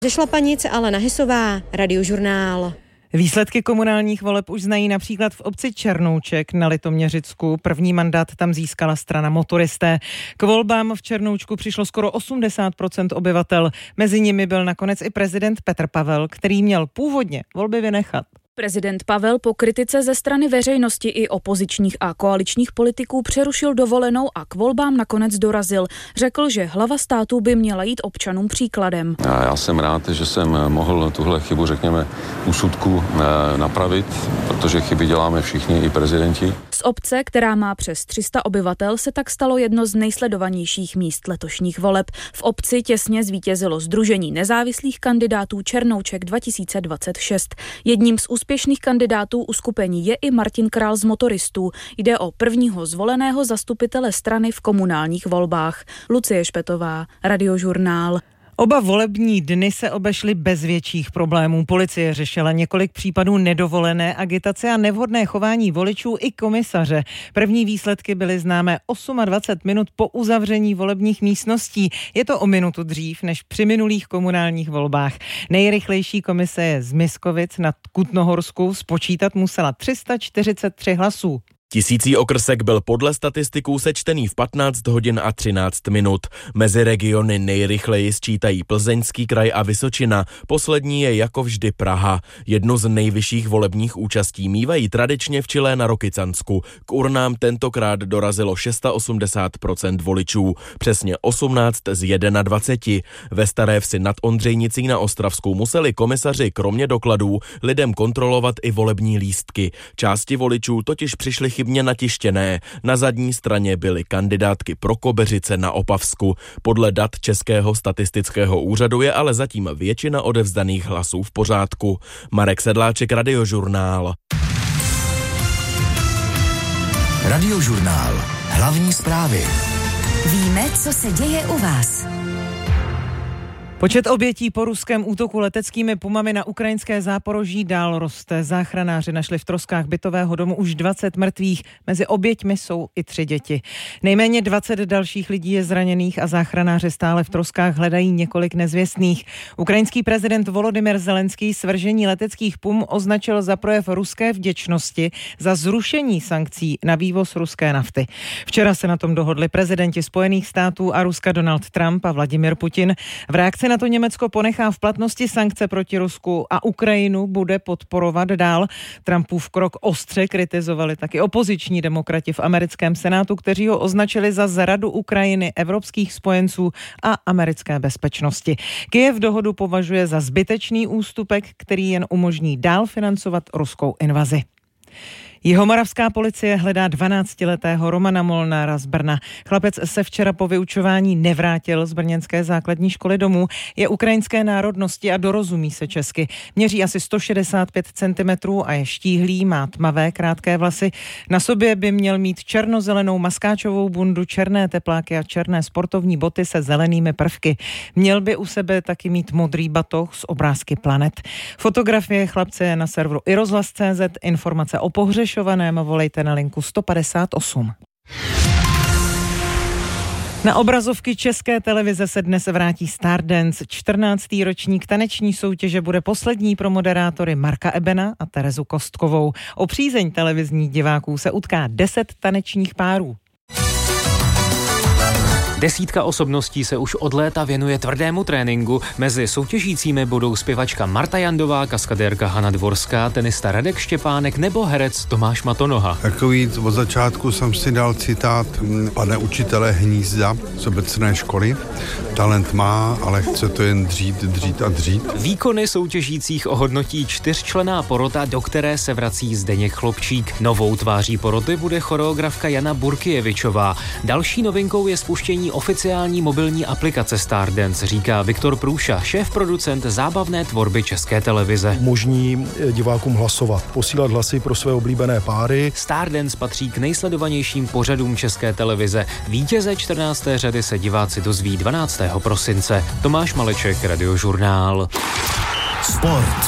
Řešila panice Alena Hysová, Radiožurnál. Výsledky komunálních voleb už znají například v obci Černouček na Litoměřicku. První mandát tam získala strana Motoristé. K volbám v Černoučku přišlo skoro 80% obyvatel. Mezi nimi byl nakonec i prezident Petr Pavel, který měl původně volby vynechat. Prezident Pavel po kritice ze strany veřejnosti i opozičních a koaličních politiků přerušil dovolenou a k volbám nakonec dorazil. Řekl, že hlava státu by měla jít občanům příkladem. Já jsem rád, že jsem mohl tuhle chybu, řekněme, úsudku napravit, protože chyby děláme všichni, i prezidenti. Z obce, která má přes 300 obyvatel, se tak stalo jedno z nejsledovanějších míst letošních voleb. V obci těsně zvítězilo Sdružení nezávislých kandidátů Černouček 2026. Jedním z úspěšných kandidátů uskupení je i Martin Král z Motoristů. Jde o prvního zvoleného zastupitele strany v komunálních volbách. Lucie Špetová, Radiožurnál. Oba volební dny se obešly bez větších problémů. Policie řešila několik případů nedovolené agitace a nevhodné chování voličů i komisaře. První výsledky byly známé 28 minut po uzavření volebních místností. Je to o minutu dřív než při minulých komunálních volbách. Nejrychlejší komise je z Miskovic nad Kutnohorskou. Spočítat musela 343 hlasů. Tisící okrsek byl podle statistiků sečtený v 15 hodin a 13 minut. Mezi regiony nejrychleji sčítají Plzeňský kraj a Vysočina. Poslední je jako vždy Praha. Jednu z nejvyšších volebních účastí mívají tradičně včelé na Rokycansku. K urnám tentokrát dorazilo 680% voličů. Přesně 18 z 21. Ve Staré Vsi nad Ondřejnicí na Ostravsku museli komisaři kromě dokladů lidem kontrolovat i volební lístky. Části voličů totiž přišly chybně natištěné. Na zadní straně byly kandidátky pro Kobeřice na Opavsku. Podle dat Českého statistického úřadu je ale zatím většina odevzdaných hlasů v pořádku. Marek Sedláček, Radiožurnál. Radiožurnál. Hlavní zprávy. Víme, co se děje u vás. Počet obětí po ruském útoku leteckými pumami na ukrajinské Záporoží dál roste. Záchranáři našli v troskách bytového domu už 20 mrtvých. Mezi oběťmi jsou i 3 děti. Nejméně 20 dalších lidí je zraněných a záchranáři stále v troskách hledají několik nezvěstných. Ukrajinský prezident Volodymyr Zelenský svržení leteckých pum označil za projev ruské vděčnosti za zrušení sankcí na vývoz ruské nafty. Včera se na tom dohodli prezidenti Spojených států a Ruska Donald Trump a Vladimir Putin. V reakci na to Německo ponechá v platnosti sankce proti Rusku a Ukrajinu bude podporovat dál. Trumpův krok ostře kritizovali taky opoziční demokrati v americkém senátu, kteří ho označili za zradu Ukrajiny, evropských spojenců a americké bezpečnosti. Kyjev dohodu považuje za zbytečný ústupek, který jen umožní dál financovat ruskou invazi. Jihomoravská policie hledá 12letého Romana Molnára z Brna. Chlapec se včera po vyučování nevrátil z brněnské základní školy domů. Je ukrajinské národnosti a dorozumí se česky. Měří asi 165 cm a je štíhlý, má tmavé krátké vlasy. Na sobě by měl mít černozelenou maskáčovou bundu, černé tepláky a černé sportovní boty se zelenými prvky. Měl by u sebe taky mít modrý batoh s obrázky planet. Fotografie chlapce je na serveru iRozhlas.cz. Informace o pohřešovaném volejte na linku 158. Na obrazovky České televize se dnes vrátí Stardance. 14. ročník taneční soutěže bude poslední pro moderátory Marka Ebena a Terezu Kostkovou. O přízeň televizních diváků se utká 10 tanečních párů. Desítka osobností se už od léta věnuje tvrdému tréninku. Mezi soutěžícími budou zpěvačka Marta Jandová, kaskadérka Hana Dvorská, tenista Radek Štěpánek nebo herec Tomáš Matonoha. Takový od začátku jsem si dal citát pane učitele Hnízda z obecné školy. Talent má, ale chce to jen dřít a dřít. Výkony soutěžících ohodnotí 4členná porota, do které se vrací Zdeněk Chlopčík. Novou tváří poroty bude choreografka Jana Burkijevičová. Další novinkou je spuštění oficiální mobilní aplikace Stardance, říká Viktor Průša, šéf-producent zábavné tvorby České televize. Umožní divákům hlasovat, posílat hlasy pro své oblíbené páry. Stardance patří k nejsledovanějším pořadům České televize. Vítěze 14. řady se diváci dozví 12. prosince. Tomáš Maleček, Radiožurnál. Sport.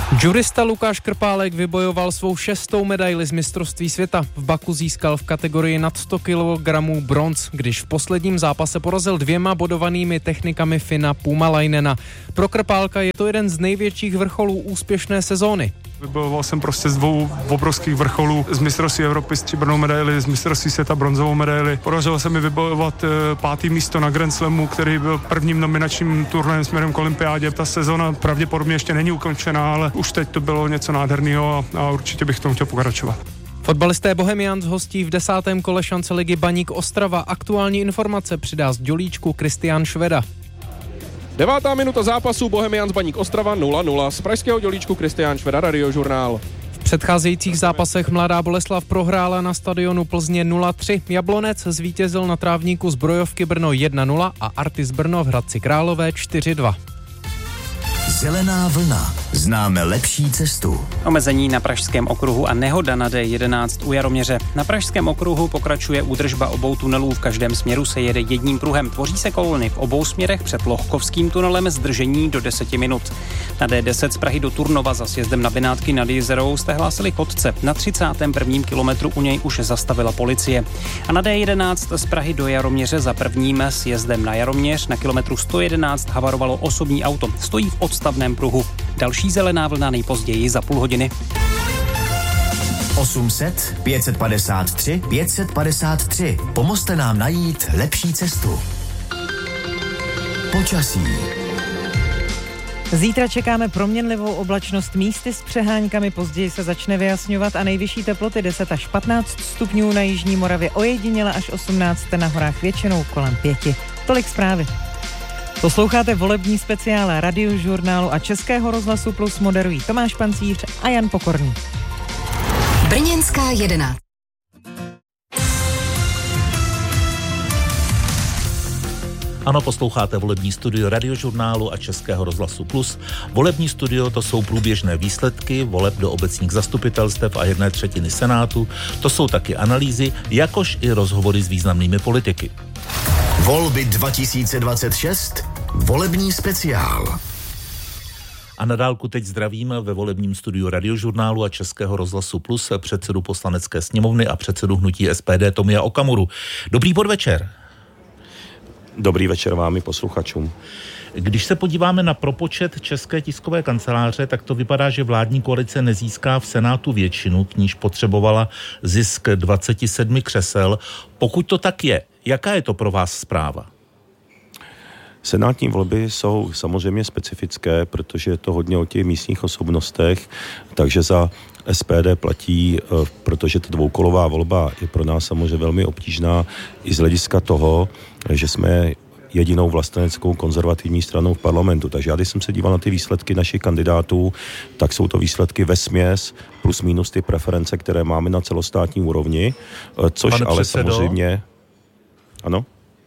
Judista Lukáš Krpálek vybojoval svou 6. medaili z mistrovství světa. V Baku získal v kategorii nad 100 kg bronz, když v posledním zápase porazil 2 bodovanými technikami Finna Puumalainena. Pro Krpálka je to jeden z největších vrcholů úspěšné sezóny. Vybojoval jsem prostě z 2 obrovských vrcholů, z mistrovství Evropy stříbrnou medaili, z mistrovství světa bronzovou medaili. Podařilo se mi vybojovat 5. místo na Grand Slamu, který byl prvním nominačním turnajem směrem k olympiádě. Ta sezona pravděpodobně ještě není ukončená, ale už teď to bylo něco nádherného a určitě bych tomu chtěl pokračovat. Fotbalisté Bohemians hostí v 10. kole šance ligy Baník Ostrava. Aktuální informace přidá z Dělíčku Kristián Šveda. 9. minuta zápasu Bohemians Baník Ostrava 0-0. Z pražského Dělíčku Kristián Šveda, Radiožurnál. V předcházejících zápasech Mladá Boleslav prohrála na stadionu Plzně 0-3. Jablonec zvítězil na trávníku Zbrojovky Brno 1-0 a Artis Brno v Hradci Králové 4-2. Zelená vlna. Známe lepší cestu. Omezení na Pražském okruhu a nehoda na D11 u Jaroměře. Na Pražském okruhu pokračuje údržba obou tunelů. V každém směru se jede jedním pruhem. Tvoří se kolony v obou směrech před Lohkovským tunelem, zdržení do 10 minut. Na D10 z Prahy do Turnova za sjezdem na Benátky nad Jizerou jste hlásili chodce. Na 31. kilometru u něj už zastavila policie. A na D11 z Prahy do Jaroměře za prvním sjezdem na Jaroměř na kilometru 111 havarovalo osobní auto. Stojí v odstavném pruhu. Další zelená vlna nejpozději za půl hodiny. 800 553 553. Pomozte nám najít lepší cestu. Počasí. Zítra čekáme proměnlivou oblačnost, místy s přeháňkami, později se začne vyjasňovat a nejvyšší teploty 10 až 15 stupňů na jižní Moravě, ojediněle až 18, na horách většinou kolem 5. Tolik zprávy. Posloucháte volební speciál Radiožurnálu a Českého rozhlasu Plus, moderují Tomáš Pancíř a Jan Pokorný. Brněnská 11. Ano, posloucháte volební studio Radiožurnálu a Českého rozhlasu Plus. Volební studio, to jsou průběžné výsledky voleb do obecních zastupitelstev a 1/3 Senátu. To jsou taky analýzy, jakož i rozhovory s významnými politiky. Volby 2026. Volební speciál. A na dálku teď zdravím ve volebním studiu Radiožurnálu a Českého rozhlasu Plus předsedu Poslanecké sněmovny a předsedu hnutí SPD Tomia Okamuru. Dobrý podvečer. Dobrý večer vám i posluchačům. Když se podíváme na propočet České tiskové kanceláře, tak to vypadá, že vládní koalice nezíská v Senátu většinu, k níž potřebovala zisk 27 křesel. Pokud to tak je, jaká je to pro vás zpráva? Senátní volby jsou samozřejmě specifické, protože je to hodně o těch místních osobnostech, takže za SPD platí, protože ta dvoukolová volba je pro nás samozřejmě velmi obtížná i z hlediska toho, že jsme jedinou vlasteneckou konzervativní stranou v parlamentu. Takže já, když jsem se díval na ty výsledky našich kandidátů, tak jsou to výsledky vesměs plus minus ty preference, které máme na celostátní úrovni, což Pane ale předsedo, samozřejmě... Ano?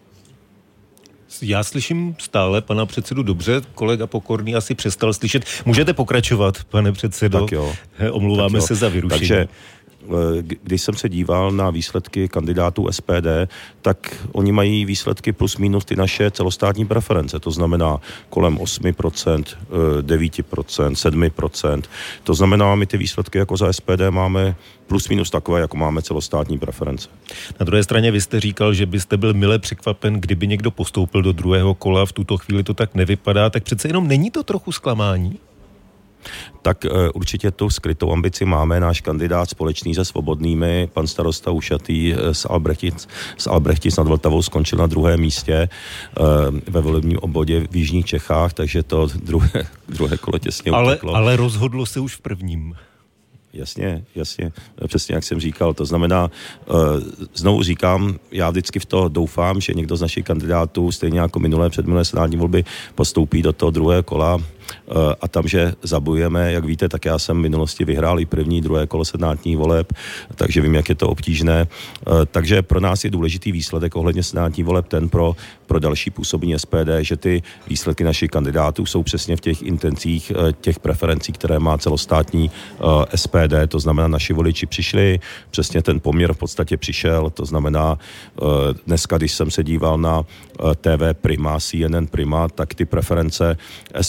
Já slyším stále pana předsedu dobře, kolega Pokorný asi přestal slyšet. Můžete pokračovat, pane předsedo? Tak jo. Omlouváme se za vyrušení. Takže když jsem se díval na výsledky kandidátů SPD, tak oni mají výsledky plus minus ty naše celostátní preference. To znamená kolem 8%, 9%, 7%. To znamená, my ty výsledky jako za SPD máme plus minus takové, jako máme celostátní preference. Na druhé straně vy jste říkal, že byste byl mile překvapen, kdyby někdo postoupil do druhého kola. V tuto chvíli to tak nevypadá. Tak přece jenom není to trochu zklamání? Tak určitě tu skrytou ambici máme. Náš kandidát společný se Svobodnými, pan starosta Ušatý z Albrechtic nad Vltavou skončil na 2. místě ve volebním obvodě v jižních Čechách, takže to druhé kolo těsně uteklo. Ale rozhodlo se už v prvním. Jasně, přesně jak jsem říkal. To znamená, znovu říkám, já vždycky v to doufám, že někdo z našich kandidátů, stejně jako předminulé senátní volby, postoupí do toho druhého kola a tam, že zabojujeme, jak víte, tak já jsem v minulosti vyhrál i první, druhé kolo senátních voleb, takže vím, jak je to obtížné. Takže pro nás je důležitý výsledek ohledně senátních voleb ten pro další působení SPD, že ty výsledky našich kandidátů jsou přesně v těch intencích těch preferencí, které má celostátní SPD, to znamená, naši voliči přišli, přesně ten poměr v podstatě přišel, to znamená, dneska, když jsem se díval na TV Prima, CNN Prima, tak ty preference SPD z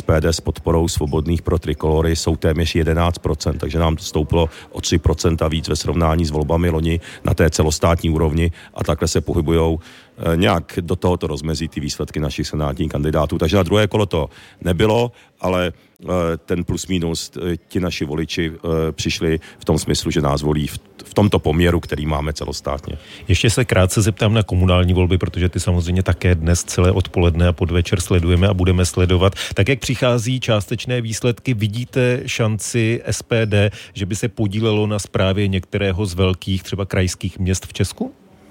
podporou Svobodných pro Trikolory jsou téměř 11%, takže nám to stouplo o 3% víc ve srovnání s volbami loni na té celostátní úrovni a takhle se pohybujou nějak do tohoto rozmezí ty výsledky našich senátních kandidátů. Takže na druhé kolo to nebylo, ale ten plus minus ti naši voliči přišli v tom smyslu, že nás volí v tomto poměru, který máme celostátně. Ještě se krátce zeptám na komunální volby, protože ty samozřejmě také dnes celé odpoledne a podvečer sledujeme a budeme sledovat. Tak jak přichází částečné výsledky, vidíte šanci SPD, že by se podílelo na správě některého z velkých třeba krajských měst v Česku?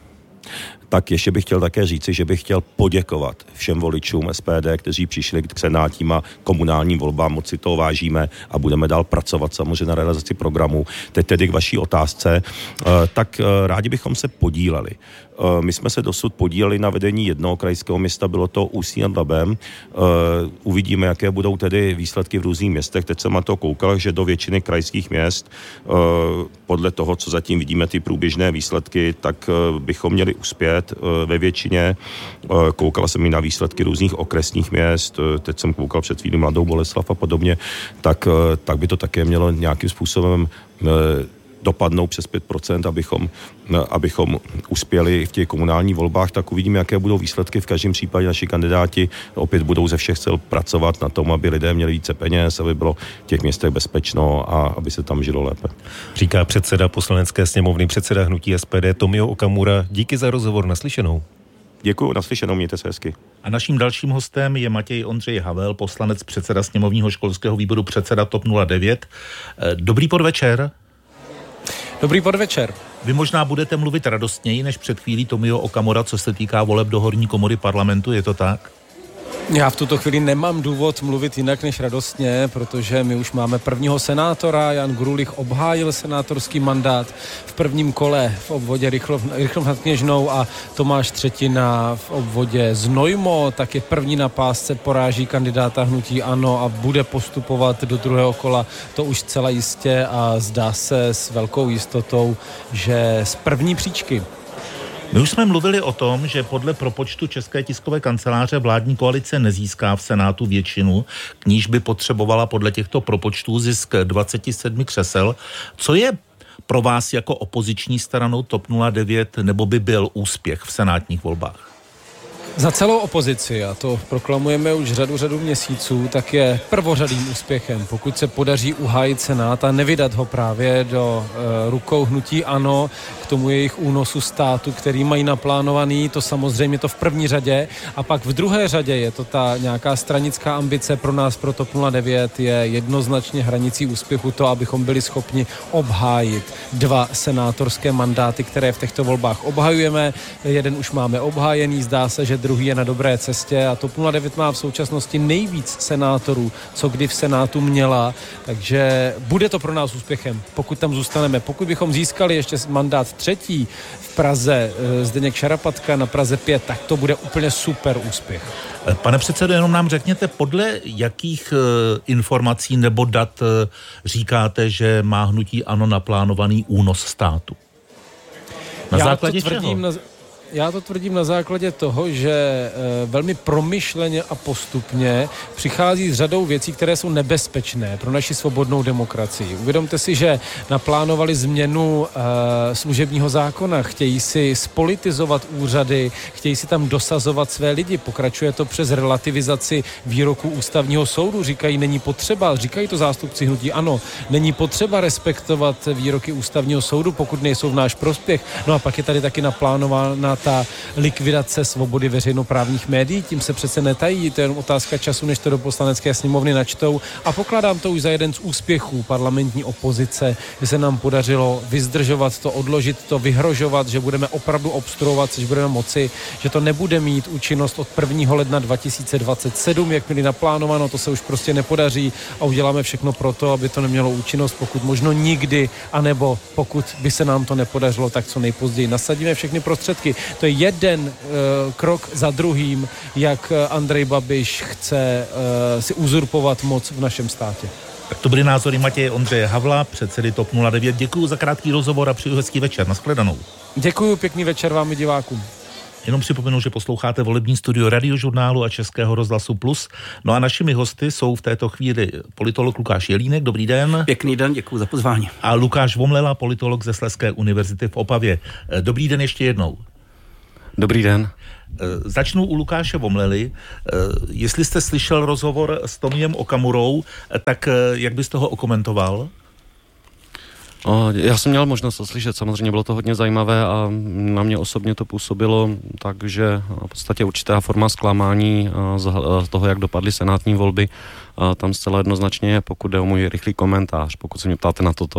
Tak ještě bych chtěl také říci, že bych chtěl poděkovat všem voličům SPD, kteří přišli k senátním a komunálním volbám, moc si toho vážíme a budeme dál pracovat samozřejmě na realizaci programu. Teď tedy k vaší otázce, tak rádi bychom se podíleli. My jsme se dosud podíleli na vedení jednoho krajského města, bylo to Ústí nad Labem. Uvidíme, jaké budou tedy výsledky v různých městech. Teď jsem na to koukal, že do většiny krajských měst, podle toho, co zatím vidíme, ty průběžné výsledky, tak bychom měli uspět ve většině. Koukal jsem i na výsledky různých okresních měst, teď jsem koukal před chvílí Mladou Boleslav a podobně, tak by to také mělo nějakým způsobem dopadnou přes 5%, abychom uspěli v těch komunálních volbách, tak uvidíme, jaké budou výsledky. V každém případě naši kandidáti opět budou ze všech sil pracovat na tom, aby lidé měli více peněz, aby bylo v těch městech bezpečno a aby se tam žilo lépe. Říká předseda Poslanecké sněmovny, předseda hnutí SPD Tomio Okamura. Díky za rozhovor, naslyšenou. Děkuji, naslyšenou, mějte se hezky. A naším dalším hostem je Matěj Ondřej Havel, poslanec, předseda sněmovního školského výboru, předseda TOP 09. Dobrý podvečer. Dobrý podvečer. Vy možná budete mluvit radostněji než před chvílí Tomio Okamura, co se týká voleb do horní komory parlamentu, je to tak? Já v tuto chvíli nemám důvod mluvit jinak než radostně, protože my už máme prvního senátora. Jan Grulich obhájil senátorský mandát v prvním kole v obvodě Rychnov nad Kněžnou a Tomáš Třetina v obvodě Znojmo. Taky první na pásce poráží kandidáta hnutí ANO a bude postupovat do druhého kola. To už zcela jistě a zdá se s velkou jistotou, že z první příčky. My už jsme mluvili o tom, že podle propočtu České tiskové kanceláře vládní koalice nezíská v Senátu většinu, k níž by potřebovala podle těchto propočtů zisk 27 křesel. Co je pro vás jako opoziční stranou TOP 09 nebo by byl úspěch v senátních volbách? Za celou opozici, a to proklamujeme už řadu měsíců, tak je prvořadým úspěchem, pokud se podaří uhájit Senát a nevydat ho právě do rukou hnutí ANO, k tomu jejich únosu státu, který mají naplánovaný, to samozřejmě to v první řadě, a pak v druhé řadě je to ta nějaká stranická ambice pro nás, pro TOP 09, je jednoznačně hranicí úspěchu to, abychom byli schopni obhájit 2 senátorské mandáty, které v těchto volbách obhajujeme. Jeden už máme obhájený, zdá se, že druhý je na dobré cestě a TOP 09 má v současnosti nejvíc senátorů, co kdy v Senátu měla, takže bude to pro nás úspěchem, pokud tam zůstaneme. Pokud bychom získali ještě mandát třetí v Praze, Zdeněk Šarapatka na Praze 5, tak to bude úplně super úspěch. Pane předsedo, jenom nám řekněte, podle jakých informací nebo dat říkáte, že má hnutí ANO naplánovaný únos státu? Na základě čeho? Já to tvrdím na základě toho, že velmi promyšleně a postupně přichází s řadou věcí, které jsou nebezpečné pro naši svobodnou demokracii. Uvědomte si, že naplánovali změnu služebního zákona, chtějí si spolitizovat úřady, chtějí si tam dosazovat své lidi. Pokračuje to přes relativizaci výroků ústavního soudu. Říkají, není potřeba, říkají to zástupci hnutí ANO, není potřeba respektovat výroky ústavního soudu, pokud nejsou v náš prospěch. No a pak je tady taky naplánována ta likvidace svobody veřejnoprávních médií, tím se přece netají, to je jen otázka času, než to do Poslanecké sněmovny načtou a pokládám to už za jeden z úspěchů parlamentní opozice, že se nám podařilo vyzdržovat to, odložit to, vyhrožovat, že budeme opravdu obstruovat, což budeme moci, že to nebude mít účinnost od 1. ledna 2027, jak měli naplánováno, to se už prostě nepodaří a uděláme všechno pro to, aby to nemělo účinnost, pokud možno nikdy, anebo pokud by se nám to nepodařilo, tak co nejpozději nasadíme všechny prostředky. To je jeden krok za druhým, jak Andrej Babiš chce si uzurpovat moc v našem státě. Tak to byly názory Matěje Ondřeje Havla, předsedy TOP 09. Děkuju za krátký rozhovor a přeju hezký večer. Nashledanou. Děkuju, pěkný večer vám i divákům. Jenom připomenu, že posloucháte volební studio Radiožurnálu a Českého rozhlasu Plus. No a našimi hosty jsou v této chvíli politolog Lukáš Jelínek, dobrý den. Pěkný den, děkuji za pozvání. A Lukáš Vomlela, politolog ze Slezské univerzity v Opavě. Dobrý den ještě jednou. Dobrý den. Začnu u Lukáše Vomlely. Jestli jste slyšel rozhovor s Tomiem Okamurou, tak jak byste ho okomentoval? Já jsem měl možnost to slyšet, samozřejmě bylo to hodně zajímavé a na mě osobně to působilo tak, že v podstatě určitá forma zklamání z toho, jak dopadly senátní volby, tam zcela jednoznačně, pokud jde o můj rychlý komentář, pokud se mě ptáte na toto.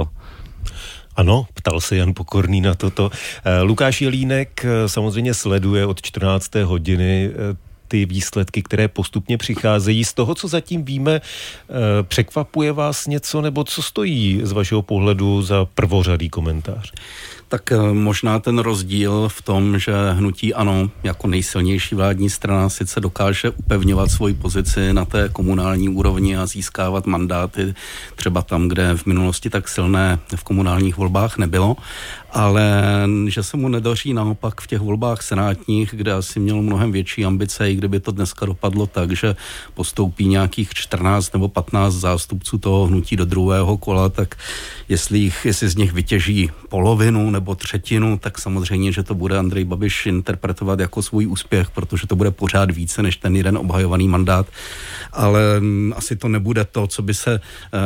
Ano, ptal se Jan Pokorný na toto. Lukáš Jelínek samozřejmě sleduje od 14. hodiny ty výsledky, které postupně přicházejí. Z toho, co zatím víme, překvapuje vás něco, nebo co stojí z vašeho pohledu za prvořadý komentář? Tak možná ten rozdíl v tom, že hnutí ANO jako nejsilnější vládní strana sice dokáže upevňovat svoji pozici na té komunální úrovni a získávat mandáty třeba tam, kde v minulosti tak silné v komunálních volbách nebylo, ale že se mu nedaří naopak v těch volbách senátních, kde asi měl mnohem větší ambice, i kdyby to dneska dopadlo tak, že postoupí nějakých 14 nebo 15 zástupců toho hnutí do druhého kola, tak jestli z nich vytěží polovinu nebo třetinu, tak samozřejmě, že to bude Andrej Babiš interpretovat jako svůj úspěch, protože to bude pořád více než ten jeden obhajovaný mandát, ale asi to nebude to, co by se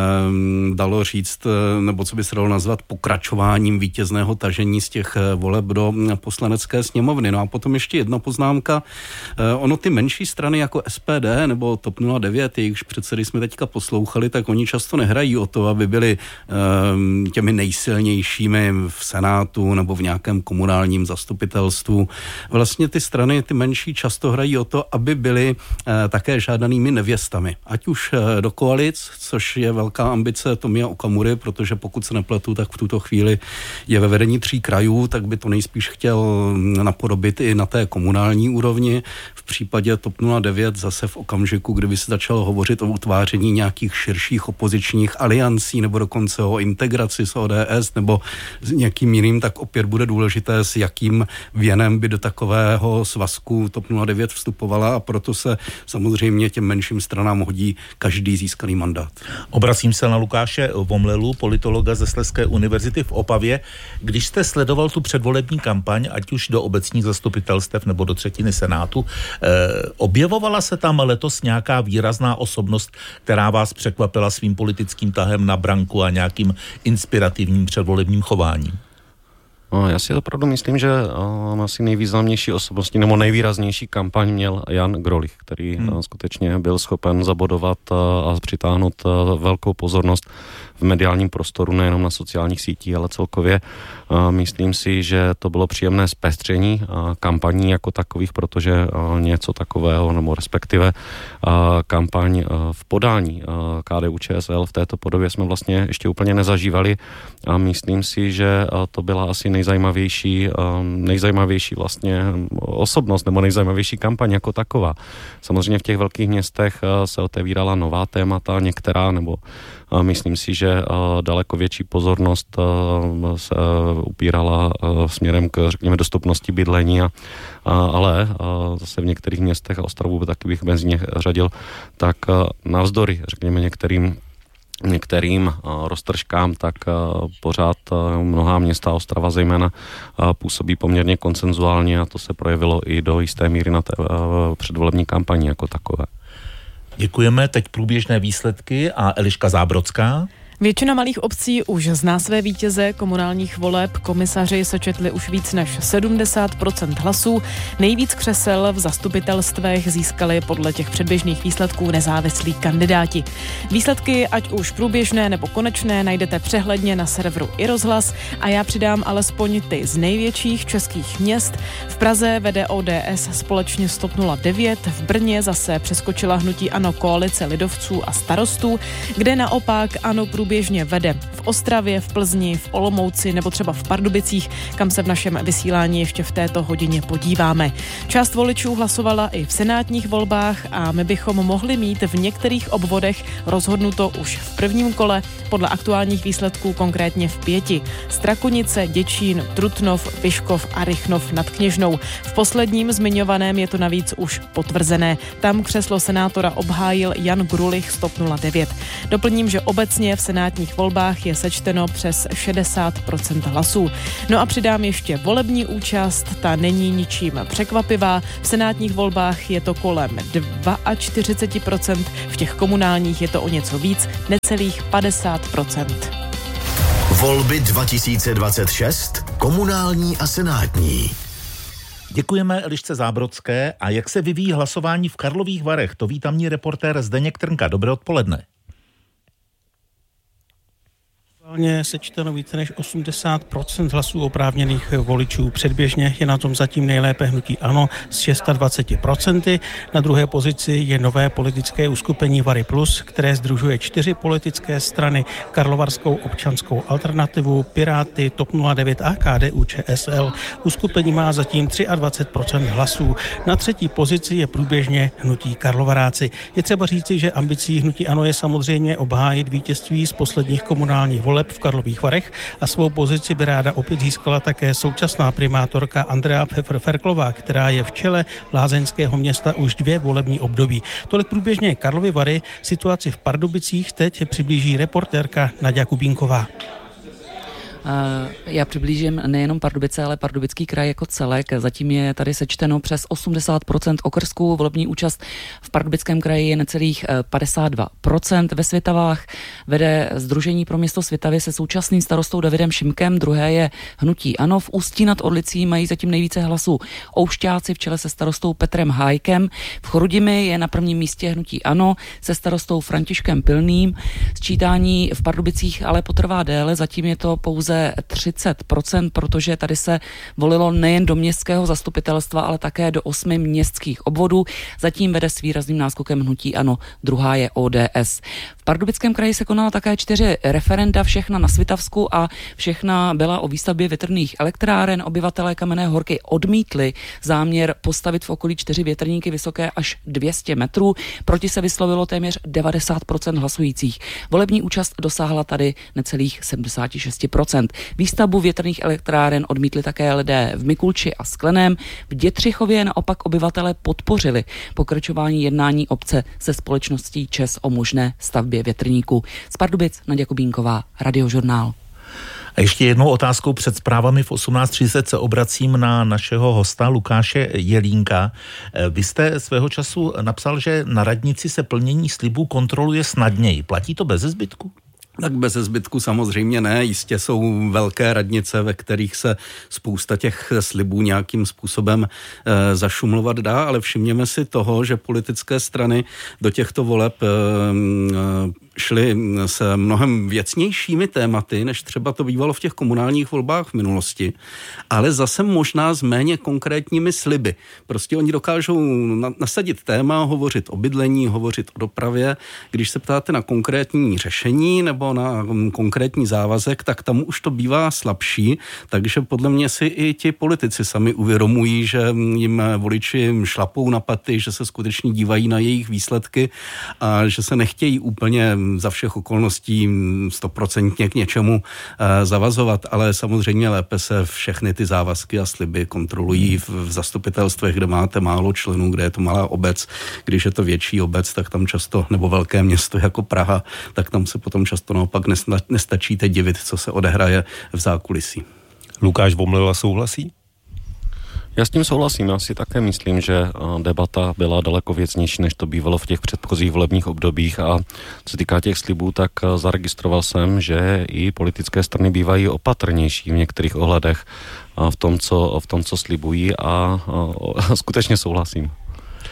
dalo říct, nebo co by se dalo nazvat pokračováním vítězného tažení z těch voleb do poslanecké sněmovny. No a potom ještě jedna poznámka. Ono ty menší strany jako SPD nebo TOP 09, jejichž předsedy jsme teďka poslouchali, tak oni často nehrají o to, aby byli těmi nejsilnějšími v Senátu nebo v nějakém komunálním zastupitelstvu. Vlastně ty strany, ty menší, často hrají o to, aby byly také žádanými nevěstami. Ať už do koalic, což je velká ambice Tomia Okamury, protože pokud se nepletu, tak v tuto chvíli je ve vedení 3 krajů, tak by to nejspíš chtěl napodobit i na té komunální úrovni. V případě TOP 09 zase v okamžiku, kdyby se začalo hovořit o utváření nějakých širších opozičních aliancí nebo dokonce o integraci s ODS nebo s někým jiným, tak opět bude důležité, s jakým věnem by do takového svazku TOP 09 vstupovala, a proto se samozřejmě těm menším stranám hodí každý získaný mandát. Obracím se na Lukáše Vomlelu, politologa ze Slezské univerzity v Opavě. Když jste sledoval tu předvolební kampaň, ať už do obecních zastupitelstev nebo do třetiny Senátu, objevovala se tam letos nějaká výrazná osobnost, která vás překvapila svým politickým tahem na branku a nějakým inspirativním předvolebním chováním? Já si opravdu myslím, že asi nejvýznamnější osobností nebo nejvýraznější kampaň měl Jan Grolich, který skutečně byl schopen zabodovat a přitáhnout velkou pozornost v mediálním prostoru, nejenom na sociálních sítích, ale celkově. Myslím si, že to bylo příjemné zpestření kampaní jako takových, protože něco takového, nebo respektive kampaň v podání KDU-ČSL v této podobě jsme vlastně ještě úplně nezažívali a myslím si, že to byla asi nejzajímavější vlastně osobnost nebo nejzajímavější kampaň jako taková. Samozřejmě v těch velkých městech se otevírala nová témata, některá, nebo myslím si, že daleko větší pozornost se upírala směrem k, řekněme, dostupnosti bydlení, ale zase v některých městech, a Ostravu taky bych mezi ně řadil, tak navzdory, řekněme, některým roztržkám, tak pořád mnohá města, Ostrava zejména, působí poměrně konsenzuálně a to se projevilo i do jisté míry na té předvolební kampani jako takové. Děkujeme. Teď průběžné výsledky a Eliška Zábrodská. Většina malých obcí už zná své vítěze komunálních voleb. Komisaři sečetli už víc než 70% hlasů. Nejvíc křesel v zastupitelstvech získali podle těch předběžných výsledků nezávislí kandidáti. Výsledky, ať už průběžné nebo konečné, najdete přehledně na serveru iRozhlas a já přidám alespoň ty z největších českých měst. V Praze vede ODS společně s TOP 09, v Brně zase přeskočila hnutí ANO koalice lidovců a starostů, kde naopak ANO průběžně průběžně vede v Ostravě, v Plzni, v Olomouci nebo třeba v Pardubicích, kam se v našem vysílání ještě v této hodině podíváme. Část voličů hlasovala i v senátních volbách a my bychom mohli mít v některých obvodech rozhodnuto už v prvním kole, podle aktuálních výsledků konkrétně v 5. Strakonice, Děčín, Trutnov, Vyškov a Rychnov nad Kněžnou. V posledním zmiňovaném je to navíc už potvrzené. Tam křeslo senátora obhájil Jan Grulich z TOP 09. Doplním, že obecně v senátních volbách je sečteno přes 60% hlasů. No a přidám ještě volební účast, ta není ničím překvapivá. V senátních volbách je to kolem 42%, v těch komunálních je to o něco víc, necelých 50%. Volby 2026, komunální a senátní. Děkujeme Elišce Zábrodské. A jak se vyvíjí hlasování v Karlových Varech? To ví tamní reportér Zdeněk Trnka. Dobré odpoledne. Sečteno více než 80% hlasů oprávněných voličů. Předběžně je na tom zatím nejlépe hnutí ANO s 26%. Na druhé pozici je nové politické uskupení Vary Plus, které sdružuje 4 politické strany: Karlovarskou občanskou alternativu, Piráty, TOP 09 a KDU-ČSL. Uskupení má zatím 23% hlasů. Na třetí pozici je průběžně hnutí Karlovaráci. Je třeba říci, že ambicí hnutí ANO je samozřejmě obhájit vítězství z posledních komunálních voleb v Karlových Varech a svou pozici by ráda opět získala také současná primátorka Andrea Pfeffer-Ferklová, která je v čele lázeňského města už 2 volební období. Tolik průběžně Karlovy Vary. Situaci v Pardubicích teď přiblíží reportérka Naďa Kubínková. Já přiblížím nejenom Pardubice, ale Pardubický kraj jako celek. Zatím je tady sečteno přes 80% okrsků. Volební účast v Pardubickém kraji je necelých 52%. Ve Svitavách vede Sdružení pro město Svitavy se současným starostou Davidem Šimkem. Druhé je hnutí ANO. V Ústí nad Orlicí mají zatím nejvíce hlasů Oušťáci v čele se starostou Petrem Hájkem. V Chrudimi je na prvním místě hnutí ANO se starostou Františkem Pilným. Sčítání v Pardubicích ale potrvá déle. Zatím je to pouze 30%, protože tady se volilo nejen do městského zastupitelstva, ale také do 8 městských obvodů. Zatím vede s výrazným náskokem hnutí ANO, druhá je ODS. V Pardubickém kraji se konala také 4 referenda, všechna na Svitavsku a všechna byla o výstavbě větrných elektráren. Obyvatelé Kamenné Horky odmítli záměr postavit v okolí 4 větrníky vysoké až 200 metrů. Proti se vyslovilo téměř 90% hlasujících. Volební účast dosáhla tady necelých 76%. Výstavbu větrných elektráren odmítli také lidé v Mikulči a Skleném. V Dětřichově naopak obyvatele podpořili pokračování jednání obce se společností ČEZ o možné stavbě větrníků. Z Pardubic Naďa Kubínková, Radiožurnál. A ještě jednou otázkou před zprávami v 18:30 se obracím na našeho hosta Lukáše Jelínka. Vy jste svého času napsal, že na radnici se plnění slibů kontroluje snadněji. Platí to beze zbytku? Tak bez zbytku samozřejmě ne, jistě jsou velké radnice, ve kterých se spousta těch slibů nějakým způsobem zašumlovat dá, ale všimněme si toho, že politické strany do těchto voleb šly s mnohem věcnějšími tématy, než třeba to bývalo v těch komunálních volbách v minulosti, ale zase možná s méně konkrétními sliby. Prostě oni dokážou nasadit téma, hovořit o bydlení, hovořit o dopravě. Když se ptáte na konkrétní řešení nebo na konkrétní závazek, tak tam už to bývá slabší, takže podle mě si i ti politici sami uvědomují, že jim voliči šlapou na paty, že se skutečně dívají na jejich výsledky a že se nechtějí úplně za všech okolností 100% k něčemu zavazovat, ale samozřejmě lépe se všechny ty závazky a sliby kontrolují v zastupitelstvech, kde máte málo členů, kde je to malá obec. Když je to větší obec, tak tam často, nebo velké město jako Praha, tak tam se potom často naopak nestačíte divit, co se odehraje v zákulisí. Lukáš Vomlila souhlasí? Já s tím souhlasím, já si také myslím, že debata byla daleko věcnější, než to bývalo v těch předchozích volebních obdobích a co se týká těch slibů, tak zaregistroval jsem, že i politické strany bývají opatrnější v některých ohledech v tom, co slibují a skutečně souhlasím.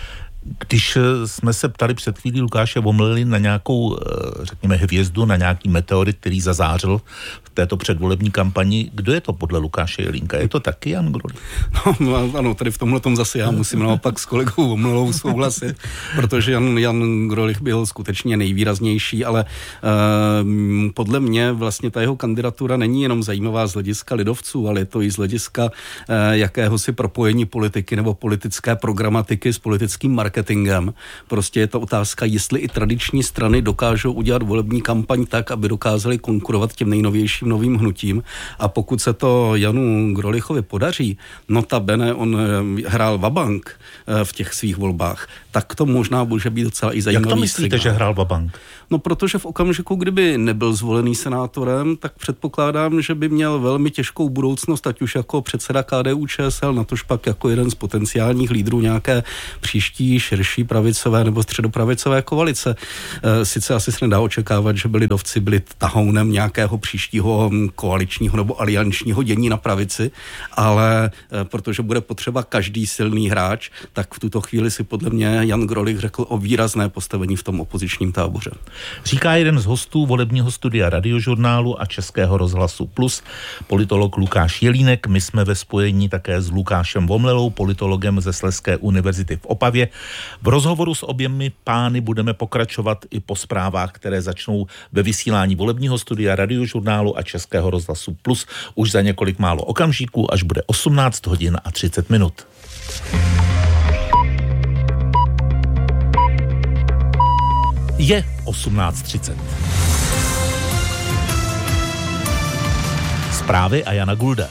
Když jsme se ptali před chvílí Lukáše Vomlely na nějakou, řekněme, hvězdu, na nějaký meteorit, který zazářil v této předvolební kampani, kdo je to podle Lukáše Jelínka? Je to taky Jan Grolich? No, ano, tady v tomhletom zase já musím naopak s kolegou Vomlelou souhlasit, protože Jan Grolich byl skutečně nejvýraznější, ale podle mě vlastně ta jeho kandidatura není jenom zajímavá z hlediska lidovců, ale je to i z hlediska jakéhosi propojení politiky nebo politické programatiky s politickým marketingem. Prostě je to otázka, jestli i tradiční strany dokážou udělat volební kampaň tak, aby dokázali konkurovat těm nejnovějším novým hnutím. A pokud se to Janu Grolichovi podaří, notabene on hrál vabank v těch svých volbách, tak to možná může být docela i zajímavý. Jak to myslíte, signál. že hrál vabank? No, protože v okamžiku, kdyby nebyl zvolený senátorem, tak předpokládám, že by měl velmi těžkou budoucnost, ať už jako předseda KDU-ČSL, natož pak jako jeden z potenciálních lídrů nějaké příští, širší pravicové nebo středopravicové koalice. Sice asi se nedá očekávat, že by lidovci byli tahounem nějakého příštího koaličního nebo aliančního dění na pravici, ale protože bude potřeba každý silný hráč, tak v tuto chvíli si podle mě Jan Grolich řekl o výrazné postavení v tom opozičním táboře. Říká jeden z hostů volebního studia Radiožurnálu a Českého rozhlasu Plus, politolog Lukáš Jelínek. My jsme ve spojení také s Lukášem Vomlelou, politologem ze Slezské univerzity v Opavě. V rozhovoru s oběmi pány budeme pokračovat i po zprávách, které začnou ve vysílání volebního studia Radiožurnálu a Českého rozhlasu Plus už za několik málo okamžiků, až bude 18 hodin a 30 minut. Je 18:30. Zprávy a Jana Gulda.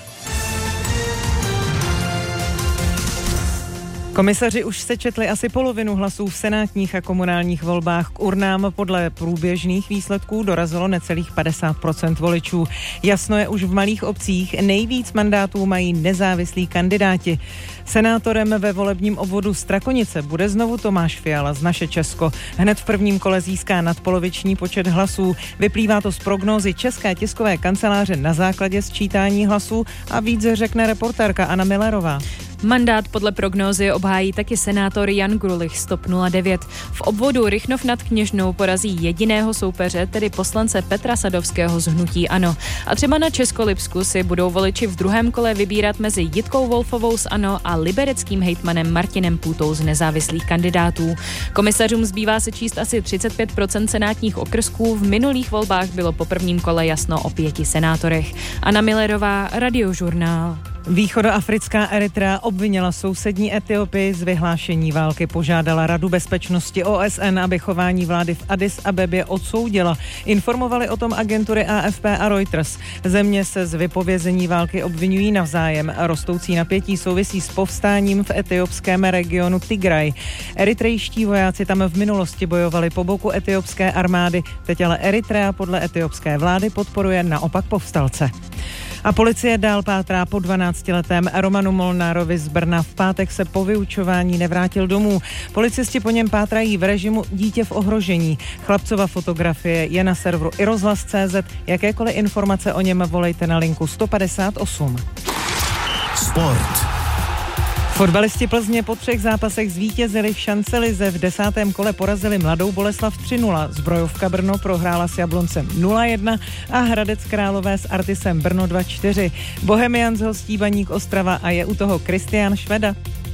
Komisaři už sečetli asi polovinu hlasů v senátních a komunálních volbách. K urnám podle průběžných výsledků dorazilo necelých 50% voličů. Jasno je už v malých obcích, nejvíc mandátů mají nezávislí kandidáti. Senátorem ve volebním obvodu Strakonice bude znovu Tomáš Fiala z Naše Česko. Hned v prvním kole získá nadpoloviční počet hlasů. Vyplývá to z prognózy České tiskové kanceláře na základě sčítání hlasů a víc řekne reportérka Anna Millerová. Mandát podle prognózy obhájí taky senátor Jan Grolich z TOP 09. V obvodu Rychnov nad Kněžnou porazí jediného soupeře, tedy poslance Petra Sadovského z hnutí ANO. A třeba na Českolipsku si budou voliči v druhém kole vybírat mezi Jitkou Wolfovou z ANO a libereckým hejtmanem Martinem Půtou z nezávislých kandidátů. Komisařům zbývá se číst asi 35% senátních okrsků. V minulých volbách bylo po prvním kole jasno o 5 senátorech. Anna Millerová, Radiožurnál. Východoafrická Eritrea obvinila sousední Etiopii z vyhlášení války. Požádala Radu bezpečnosti OSN, aby chování vlády v Addis Abebě odsoudila. Informovali o tom agentury AFP a Reuters. Země se z vypovězení války obvinují navzájem. Rostoucí napětí souvisí s povstáním v etiopském regionu Tigraj. Eritrejští vojáci tam v minulosti bojovali po boku etiopské armády. Teď ale Eritrea podle etiopské vlády podporuje naopak povstalce. A policie dál pátrá po 12letém Romanu Molnárovi z Brna. V pátek se po vyučování nevrátil domů. Policisti po něm pátrají v režimu dítě v ohrožení. Chlapcova fotografie je na serveru iRozhlas.cz. Jakékoliv informace o něm volejte na linku 158. Sport. Fotbalisti Plzně po 3 zápasech zvítězili v Šancelize. V 10. kole porazili Mladou Boleslav 3-0. Zbrojovka Brno prohrála s Jabloncem 0-1 a Hradec Králové s Artisem Brno 2-4. Bohemians hostí Baník Ostrava a je u toho Kristián Šveda.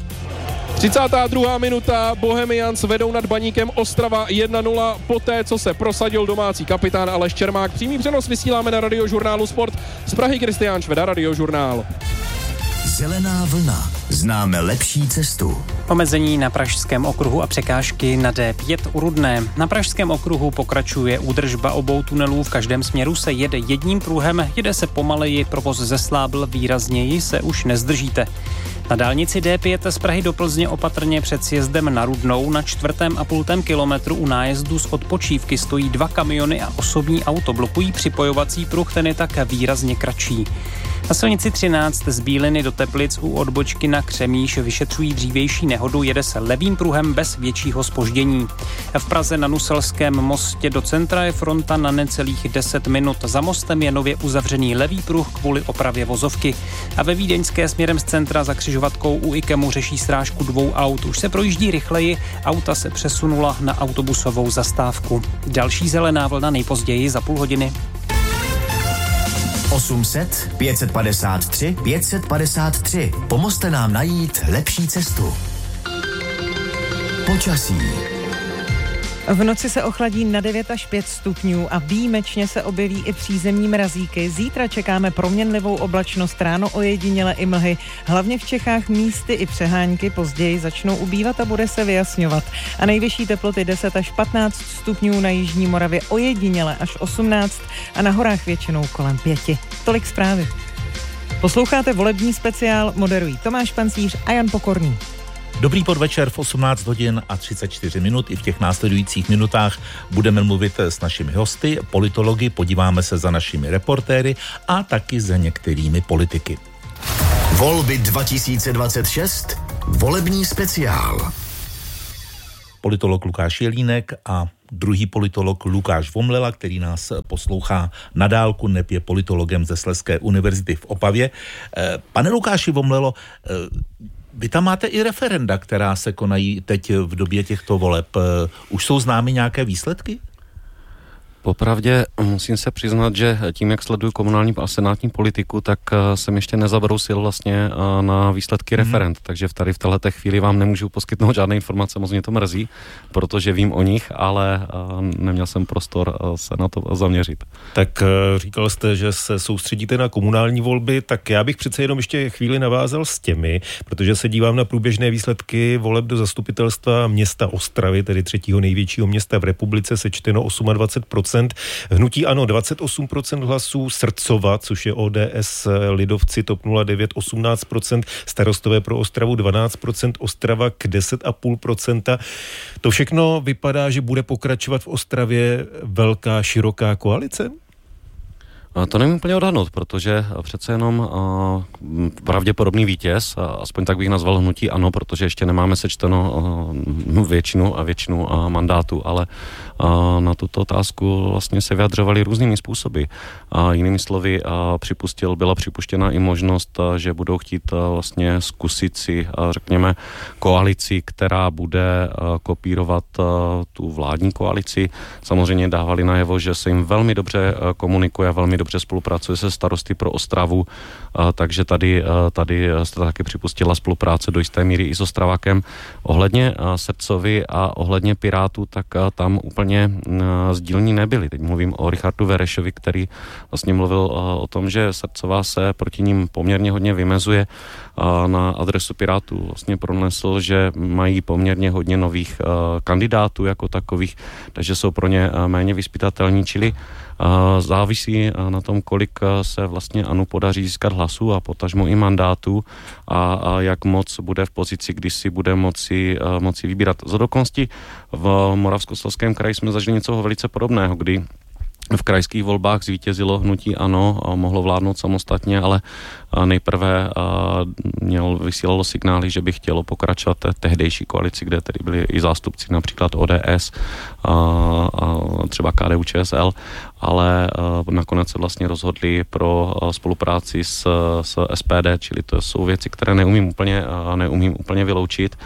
32. minuta, Bohemians vedou nad Baníkem Ostrava 1-0, poté, co se prosadil domácí kapitán Aleš Čermák. Přímý přenos vysíláme na Radiožurnálu Sport. Z Prahy Kristián Šveda, Radiožurnál. Zelená vlna. Známe lepší cestu. Omezení na Pražském okruhu a překážky na D5 u Rudné. Na Pražském okruhu pokračuje údržba obou tunelů. V každém směru se jede jedním pruhem, jede se pomaleji, provoz zeslábl, výrazněji se už nezdržíte. Na dálnici D5 z Prahy do Plzně opatrně před sjezdem na Rudnou na 4,5 kilometru u nájezdu z odpočívky stojí 2 kamiony a osobní auto. Blokují připojovací pruh, ten je tak výrazně kratší. Na silnici 13 z Bíliny do Teplic u odbočky na Křemíš vyšetřují dřívější nehodu, jede se levým pruhem bez většího zpoždění. V Praze na Nuselském mostě do centra je fronta na necelých 10 minut. Za mostem je nově uzavřený levý pruh kvůli opravě vozovky. A ve Vídeňské směrem z centra za křižovatkou u IKEMu řeší srážku 2 aut. Už se projíždí rychleji, auta se přesunula na autobusovou zastávku. Další zelená vlna nejpozději za půl hodiny. 800 553 553. Pomozte nám najít lepší cestu. Počasí. V noci se ochladí na 9 až 5 stupňů a výjimečně se objeví i přízemní mrazíky. Zítra čekáme proměnlivou oblačnost, ráno ojediněle i mlhy. Hlavně v Čechách místy i přehánky později začnou ubývat a bude se vyjasňovat. A nejvyšší teploty 10 až 15 stupňů na jižní Moravě, ojediněle až 18 a na horách většinou kolem 5. Tolik zprávy. Posloucháte volební speciál, moderují Tomáš Pancíř a Jan Pokorný. Dobrý podvečer v 18 hodin a 34 minut. I v těch následujících minutách budeme mluvit s našimi hosty, politology, podíváme se za našimi reportéry a taky za některými politiky. Volby 2026. Volební speciál. Politolog Lukáš Jelínek a druhý politolog Lukáš Vomlela, který nás poslouchá na dálku, neb je politologem ze Slezské univerzity v Opavě. Pane Lukáši Vomlelo, vy tam máte i referenda, která se konají teď v době těchto voleb. Už jsou známy nějaké výsledky? Popravdě musím se přiznat, že tím, jak sleduju komunální a senátní politiku, tak jsem ještě nezabrousil vlastně na výsledky referend, takže tady v této chvíli vám nemůžu poskytnout žádné informace, moc mě to mrzí, protože vím o nich, ale neměl jsem prostor se na to zaměřit. Tak říkal jste, že se soustředíte na komunální volby, tak já bych přece jenom ještě chvíli navázal s těmi, protože se dívám na průběžné výsledky voleb do zastupitelstva města Ostravy, tedy třetího největšího města v republice, sečteno 28%. Hnutí ANO 28% hlasů, Srdcova, což je ODS, Lidovci, TOP 09 18%, Starostové pro Ostravu 12%, Ostravak 10,5%. To všechno vypadá, že bude pokračovat v Ostravě velká, široká koalice? To nevím úplně odhadnout, protože přece jenom pravděpodobný vítěz, aspoň tak bych nazval hnutí ANO, protože ještě nemáme sečteno většinu mandátů, ale na tuto otázku vlastně se vyjadřovali různými způsoby. Jinými slovy byla připuštěna i možnost, že budou chtít vlastně zkusit si, řekněme, koalici, která bude kopírovat tu vládní koalici. Samozřejmě dávali najevo, že se jim velmi dobře komunikuje, velmi dobře spolupracuje se starosty pro Ostravu, takže tady jste taky připustila spolupráce do jisté míry i s Ostravakem. Ohledně Srdcovi a ohledně Pirátů, tak tam úplně sdílní nebyli. Teď mluvím o Richardu Verešovi, který vlastně mluvil o tom, že Srdcová se proti ním poměrně hodně vymezuje. Na adresu Pirátů vlastně pronesl, že mají poměrně hodně nových kandidátů jako takových, takže jsou pro ně méně vyzpytatelní, čili závisí na tom, kolik se vlastně ANO podaří získat hlasů a potažmo i mandátů a jak moc bude v pozici, kdy si bude moci vybírat. Za dokonalosti v Moravskoslezském kraji jsme zažili něco velice podobného, kdy v krajských volbách zvítězilo hnutí ANO a mohlo vládnout samostatně, ale nejprve vysílalo signály, že by chtělo pokračovat tehdejší koalici, kde tedy byli i zástupci například ODS a třeba KDU ČSL, ale nakonec se vlastně rozhodli pro spolupráci s SPD, čili to jsou věci, které neumím úplně vyloučit,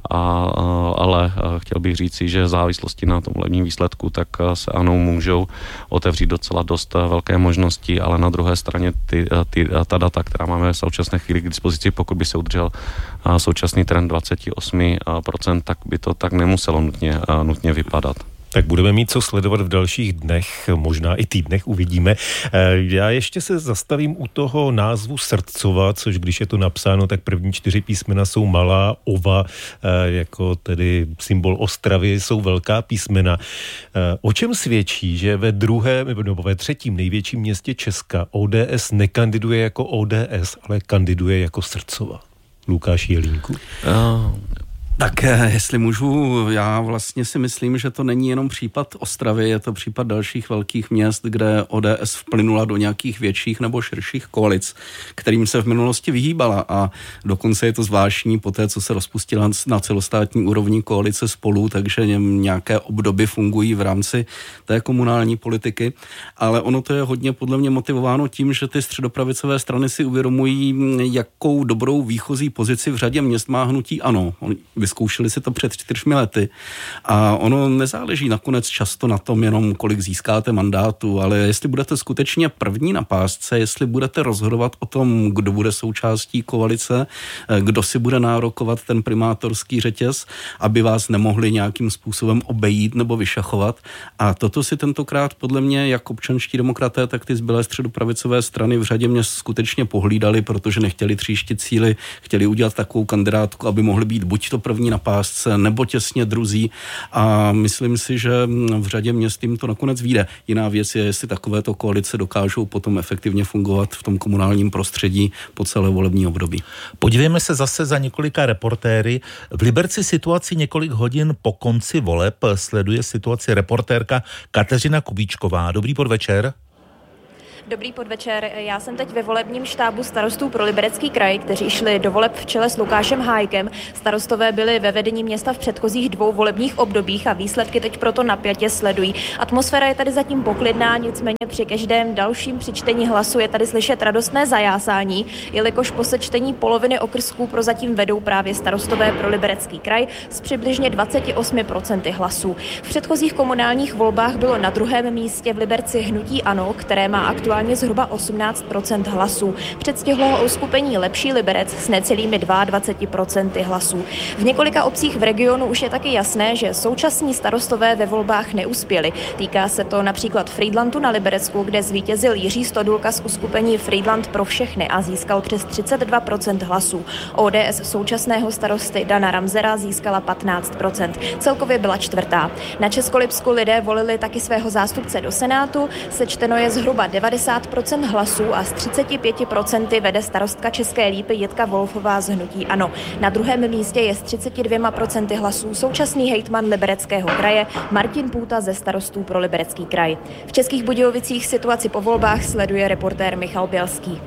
ale chtěl bych říci, že v závislosti na tom volebním výsledku, tak se ANO můžou otevřít docela dost velké možnosti, ale na druhé straně ta data, která máme v současné chvíli k dispozici, pokud by se udržel současný trend 28%, tak by to tak nemuselo nutně vypadat. Tak budeme mít co sledovat v dalších dnech, možná i týdnech, uvidíme. Já ještě se zastavím u toho názvu Srdcova, což když je to napsáno, tak první 4 písmena jsou malá, ova, jako tedy symbol Ostravy, jsou velká písmena. O čem svědčí, že ve třetím největším městě Česka ODS nekandiduje jako ODS, ale kandiduje jako Srdcova? Lukáš Jelínku. Tak jestli můžu, já vlastně si myslím, že to není jenom případ Ostravy, je to případ dalších velkých měst, kde ODS vplynula do nějakých větších nebo širších koalic, kterým se v minulosti vyhýbala a dokonce je to zvláštní po té, co se rozpustila na celostátní úrovni koalice Spolu, takže nějaké obdoby fungují v rámci té komunální politiky, ale ono to je hodně podle mě motivováno tím, že ty středopravicové strany si uvědomují, jakou dobrou výchozí pozici v řadě měst má hnutí ANO. Vyzkoušeli si to před 4 lety a ono nezáleží nakonec často na tom jenom, kolik získáte mandátu, ale jestli budete skutečně první na pásce, jestli budete rozhodovat o tom, kdo bude součástí koalice, kdo si bude nárokovat ten primátorský řetěz, aby vás nemohli nějakým způsobem obejít nebo vyšachovat. A toto si tentokrát podle mě jak občanští demokraté, tak ty zbylé středopravicové strany v řadě měst skutečně pohlídali, protože nechtěli tříštit síly, chtěli udělat takovou kandidátku, aby mohli být buď to první na pásce, nebo těsně druzí a myslím si, že v řadě měst jim to nakonec vyjde. Jiná věc je, jestli takovéto koalice dokážou potom efektivně fungovat v tom komunálním prostředí po celé volební období. Podívejme se zase za několika reportéry. V Liberci situaci několik hodin po konci voleb sleduje situaci reportérka Kateřina Kubíčková. Dobrý podvečer. Dobrý podvečer. Já jsem teď ve volebním štábu starostů pro Liberecký kraj, kteří šli do voleb v čele s Lukášem Hájkem. Starostové byli ve vedení města v předchozích 2 volebních obdobích a výsledky teď proto napjatě sledují. Atmosféra je tady zatím poklidná, nicméně při každém dalším přičtení hlasu je tady slyšet radostné zajásání, jelikož po sečtení poloviny okrsků prozatím vedou právě starostové pro Liberecký kraj s přibližně 28% hlasů. V předchozích komunálních volbách bylo na 2. místě v Liberci hnutí ANO, které má aktuálně zhruba 18% hlasů. Předstihlo ho uskupení Lepší Liberec s necelými 22% hlasů. V několika obcích v regionu už je taky jasné, že současní starostové ve volbách neuspěli. Týká se to například Frýdlantu na Liberecku, kde zvítězil Jiří Stodulka z uskupení Frýdlant pro všechny a získal přes 32% hlasů. ODS současného starosty Dana Ramzera získala 15%. Celkově byla 4. Na Českolipsku lidé volili taky svého zástupce do Senátu. Sečteno je zhruba 90% hlasů a z 35% vede starostka České Lípy Jitka Wolfová z hnutí ANO. Na 2. místě je s 32% hlasů současný hejtman Libereckého kraje Martin Půta ze starostů pro Liberecký kraj. V Českých Budějovicích situaci po volbách sleduje reportér Michal Bělský.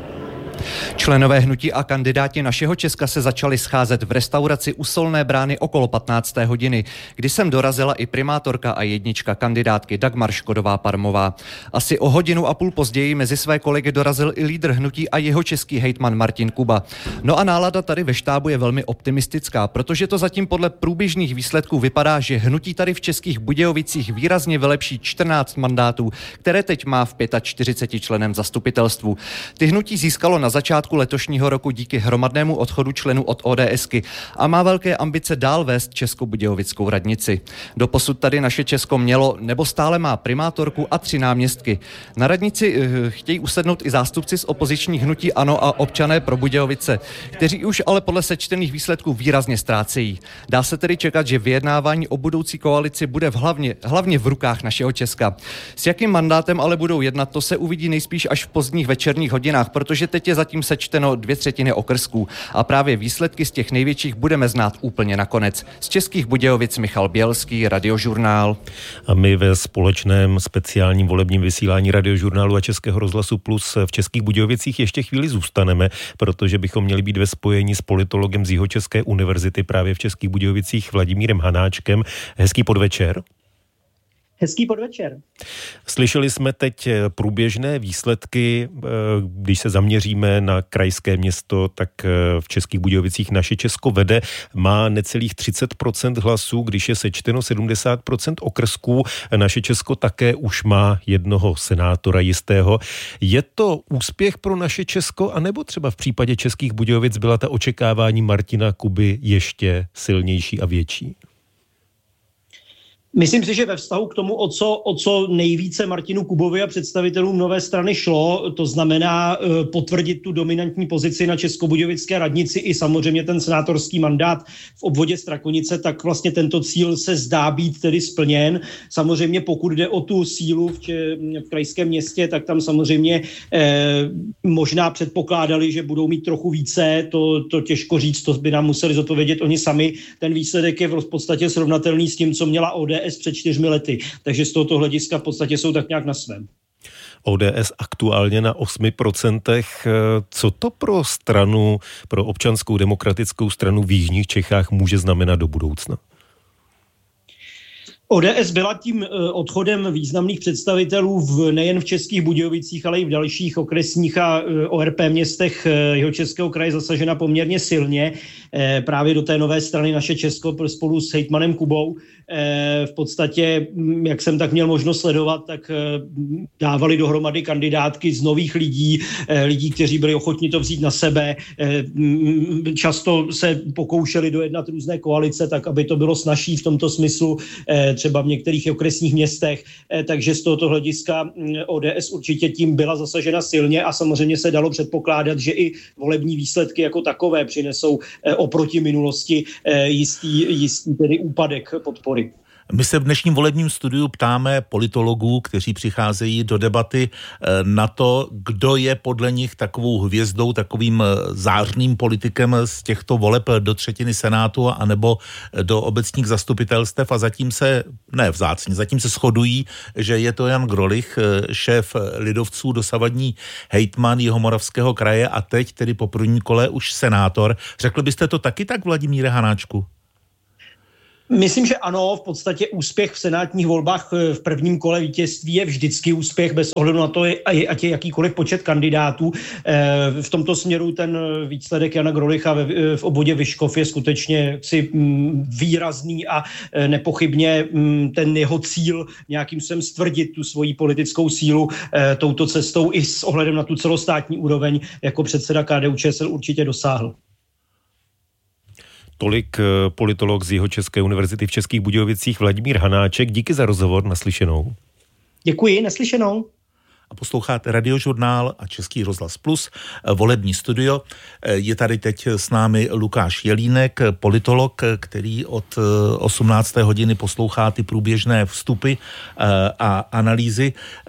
Členové hnutí a kandidáti Našeho Česka se začali scházet v restauraci u Solné brány okolo 15. hodiny, kdy sem dorazila i primátorka a jednička kandidátky Dagmar Škodová-Parmová. Asi o 1,5 hodiny později mezi své kolegy dorazil i lídr hnutí a jeho český hejtman Martin Kuba. No a nálada tady ve štábu je velmi optimistická, protože to zatím podle průběžných výsledků vypadá, že hnutí tady v Českých Budějovicích výrazně vylepší 14 mandátů, které teď má v 45 členem zastupitelstvu. Ty hnutí získalo na začátku letošního roku díky hromadnému odchodu členů od ODSky a má velké ambice dál vést Českobudějovickou radnici. Doposud tady Naše Česko mělo nebo stále má primátorku a 3 náměstky. Na radnici chtějí usednout i zástupci z opozičních hnutí ANO a Občané pro Budějovice, kteří už ale podle sečtených výsledků výrazně ztrácejí. Dá se tedy čekat, že vyjednávání o budoucí koalici bude hlavně v rukách Našeho Česka. S jakým mandátem ale budou jednat, to se uvidí nejspíš až v pozdních večerních hodinách, protože teď je zatím sečteno 2/3 okrsků a právě výsledky z těch největších budeme znát úplně nakonec. Z Českých Budějovic Michal Bělský, Radiožurnál. A my ve společném speciálním volebním vysílání Radiožurnálu a Českého rozhlasu Plus v Českých Budějovicích ještě chvíli zůstaneme, protože bychom měli být ve spojení s politologem z Jihočeské univerzity právě v Českých Budějovicích Vladimírem Hanáčkem. Hezký podvečer. Hezký podvečer. Slyšeli jsme teď průběžné výsledky. Když se zaměříme na krajské město, tak v Českých Budějovicích Naše Česko vede, má necelých 30% hlasů, když je sečteno 70% okrsků. Naše Česko také už má jednoho senátora jistého. Je to úspěch pro Naše Česko, anebo třeba v případě Českých Budějovic byla ta očekávání Martina Kuby ještě silnější a větší? Myslím si, že ve vztahu k tomu, o co nejvíce Martinu Kubovi a představitelům Nové strany šlo, to znamená potvrdit tu dominantní pozici na českobudějovické radnici i samozřejmě ten senátorský mandát v obvodě Strakonice, tak vlastně tento cíl se zdá být tedy splněn. Samozřejmě pokud jde o tu sílu v krajském městě, tak tam samozřejmě možná předpokládali, že budou mít trochu více, to těžko říct, to by nám museli zodpovědět oni sami. Ten výsledek je v podstatě srovnatelný s tím, co měla ODS před 4 lety. Takže z tohoto hlediska v podstatě jsou tak nějak na svém. ODS aktuálně na 8%. Co to pro stranu, pro Občanskou demokratickou stranu v jižních Čechách může znamenat do budoucna? ODS byla tím odchodem významných představitelů nejen v Českých Budějovicích, ale i v dalších okresních a ORP městech Jihočeského kraje zasažena poměrně silně. Právě do té Nové strany Naše Česko spolu s hejtmanem Kubou v podstatě, jak jsem tak měl možnost sledovat, tak dávali dohromady kandidátky z nových lidí, kteří byli ochotni to vzít na sebe. Často se pokoušeli dojednat různé koalice, tak aby to bylo snazší v tomto smyslu, třeba v některých okresních městech, takže z tohoto hlediska ODS určitě tím byla zasažena silně a samozřejmě se dalo předpokládat, že i volební výsledky jako takové přinesou oproti minulosti jistý tedy úpadek podpory. My se v dnešním volebním studiu ptáme politologů, kteří přicházejí do debaty na to, kdo je podle nich takovou hvězdou, takovým zářným politikem z těchto voleb do třetiny Senátu anebo do obecních zastupitelstev a zatím se shodují, že je to Jan Grolich, šéf lidovců, dosavadní hejtman Jihomoravského kraje a teď tedy po prvním kole už senátor. Řekl byste to taky tak, Vladimíre Hanáčku? Myslím, že ano, v podstatě úspěch v senátních volbách v prvním kole vítězství je vždycky úspěch bez ohledu na to, ať je jakýkoliv počet kandidátů. V tomto směru ten výsledek Jana Grolicha v obvodě Vyškov je skutečně výrazný a nepochybně ten jeho cíl nějakým způsobem stvrdit tu svoji politickou sílu touto cestou i s ohledem na tu celostátní úroveň jako předseda KDU-ČSL určitě dosáhl. Tolik politolog z Jihočeské univerzity v Českých Budějovicích Vladimír Hanáček. Díky za rozhovor, naslyšenou. Děkuji, naslyšenou. A posloucháte Radiožurnál a Český rozhlas Plus, volební studio. Je tady teď s námi Lukáš Jelínek, politolog, který od 18. hodiny poslouchá ty průběžné vstupy a analýzy.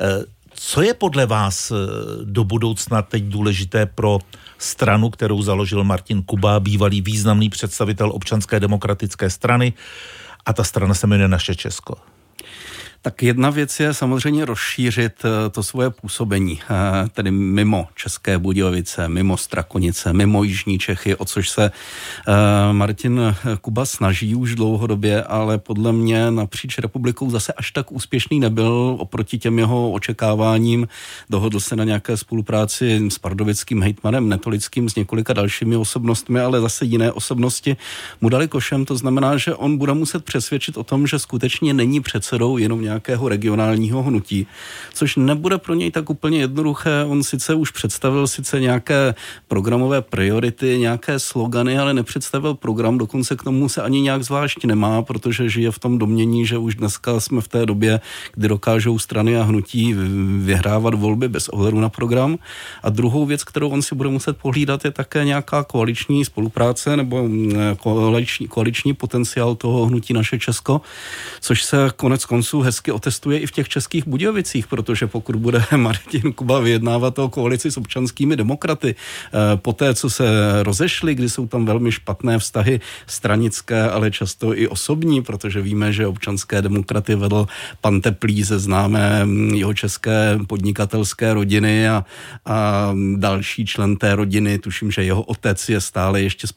Co je podle vás do budoucna teď důležité pro stranu, kterou založil Martin Kuba, bývalý významný představitel Občanské demokratické strany, a ta strana se jmenuje Naše Česko? Tak jedna věc je samozřejmě rozšířit to svoje působení, tedy mimo České Budějovice, mimo Strakonice, mimo jižní Čechy, o což se Martin Kuba snaží už dlouhodobě, ale podle mě napříč republikou zase až tak úspěšný nebyl oproti těm jeho očekáváním. Dohodl se na nějaké spolupráci s pardubickým hejtmanem Netolickým, s několika dalšími osobnostmi, ale zase jiné osobnosti mu dali košem. To znamená, že on bude muset přesvědčit o tom, že skutečně není předsedou jenom nějakého regionálního hnutí, což nebude pro něj tak úplně jednoduché. On sice už představil nějaké programové priority, nějaké slogany, ale nepředstavil program, dokonce k tomu se ani nějak zvlášť nemá, protože žije v tom domnění, že už dneska jsme v té době, kdy dokážou strany a hnutí vyhrávat volby bez ohledu na program. A druhou věc, kterou on si bude muset pohlídat, je také nějaká koaliční spolupráce nebo koaliční potenciál toho hnutí Naše Česko, což se konec konců hezky otestuje i v těch Českých Budějovicích, protože pokud bude Martin Kuba vyjednávat o koalici s občanskými demokraty, poté, co se rozešli, kdy jsou tam velmi špatné vztahy stranické, ale často i osobní, protože víme, že občanské demokraty vedl pan Teplý ze známé jihočeské podnikatelské rodiny a další člen té rodiny, tuším, že jeho otec je stále ještě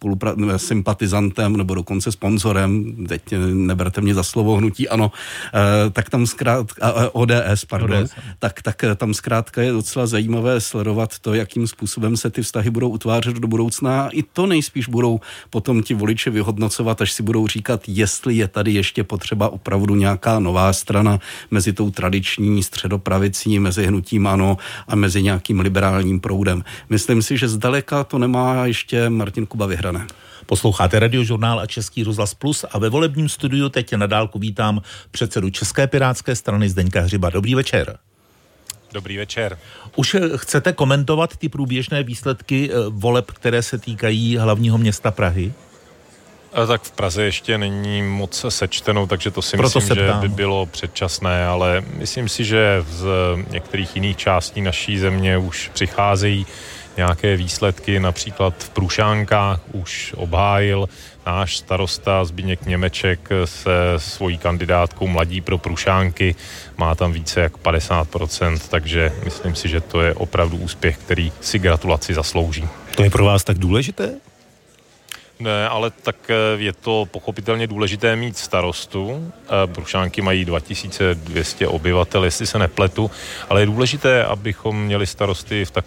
sympatizantem nebo dokonce sponzorem, teď neberte mě za slovo, hnutí ANO, tak tam tam zkrátka, ODS, pardon, tak tam zkrátka je docela zajímavé sledovat to, jakým způsobem se ty vztahy budou utvářet do budoucna. A i to nejspíš budou potom ti voliči vyhodnocovat, až si budou říkat, jestli je tady ještě potřeba opravdu nějaká nová strana mezi tou tradiční středopravicí, mezi hnutím ANO a mezi nějakým liberálním proudem. Myslím si, že zdaleka to nemá ještě Martin Kuba vyhrané. Posloucháte Radiožurnál a Český rozhlas Plus a ve volebním studiu teď na dálku vítám předsedu České pirátské strany Zdeňka Hřiba. Dobrý večer. Dobrý večer. Už chcete komentovat ty průběžné výsledky voleb, které se týkají hlavního města Prahy? Tak v Praze ještě není moc sečteno, takže to si myslím, že by bylo předčasné, ale myslím si, že z některých jiných částí naší země už přicházejí nějaké výsledky, například v Prušánkách už obhájil náš starosta Zbyněk Němeček se svojí kandidátkou Mladí pro Prušánky, má tam více jak 50%, takže myslím si, že to je opravdu úspěch, který si gratulaci zaslouží. To je pro vás tak důležité? Ne, ale tak je to pochopitelně důležité mít starostu. Prušánky mají 2200 obyvatel, jestli se nepletu, ale je důležité, abychom měli starosty v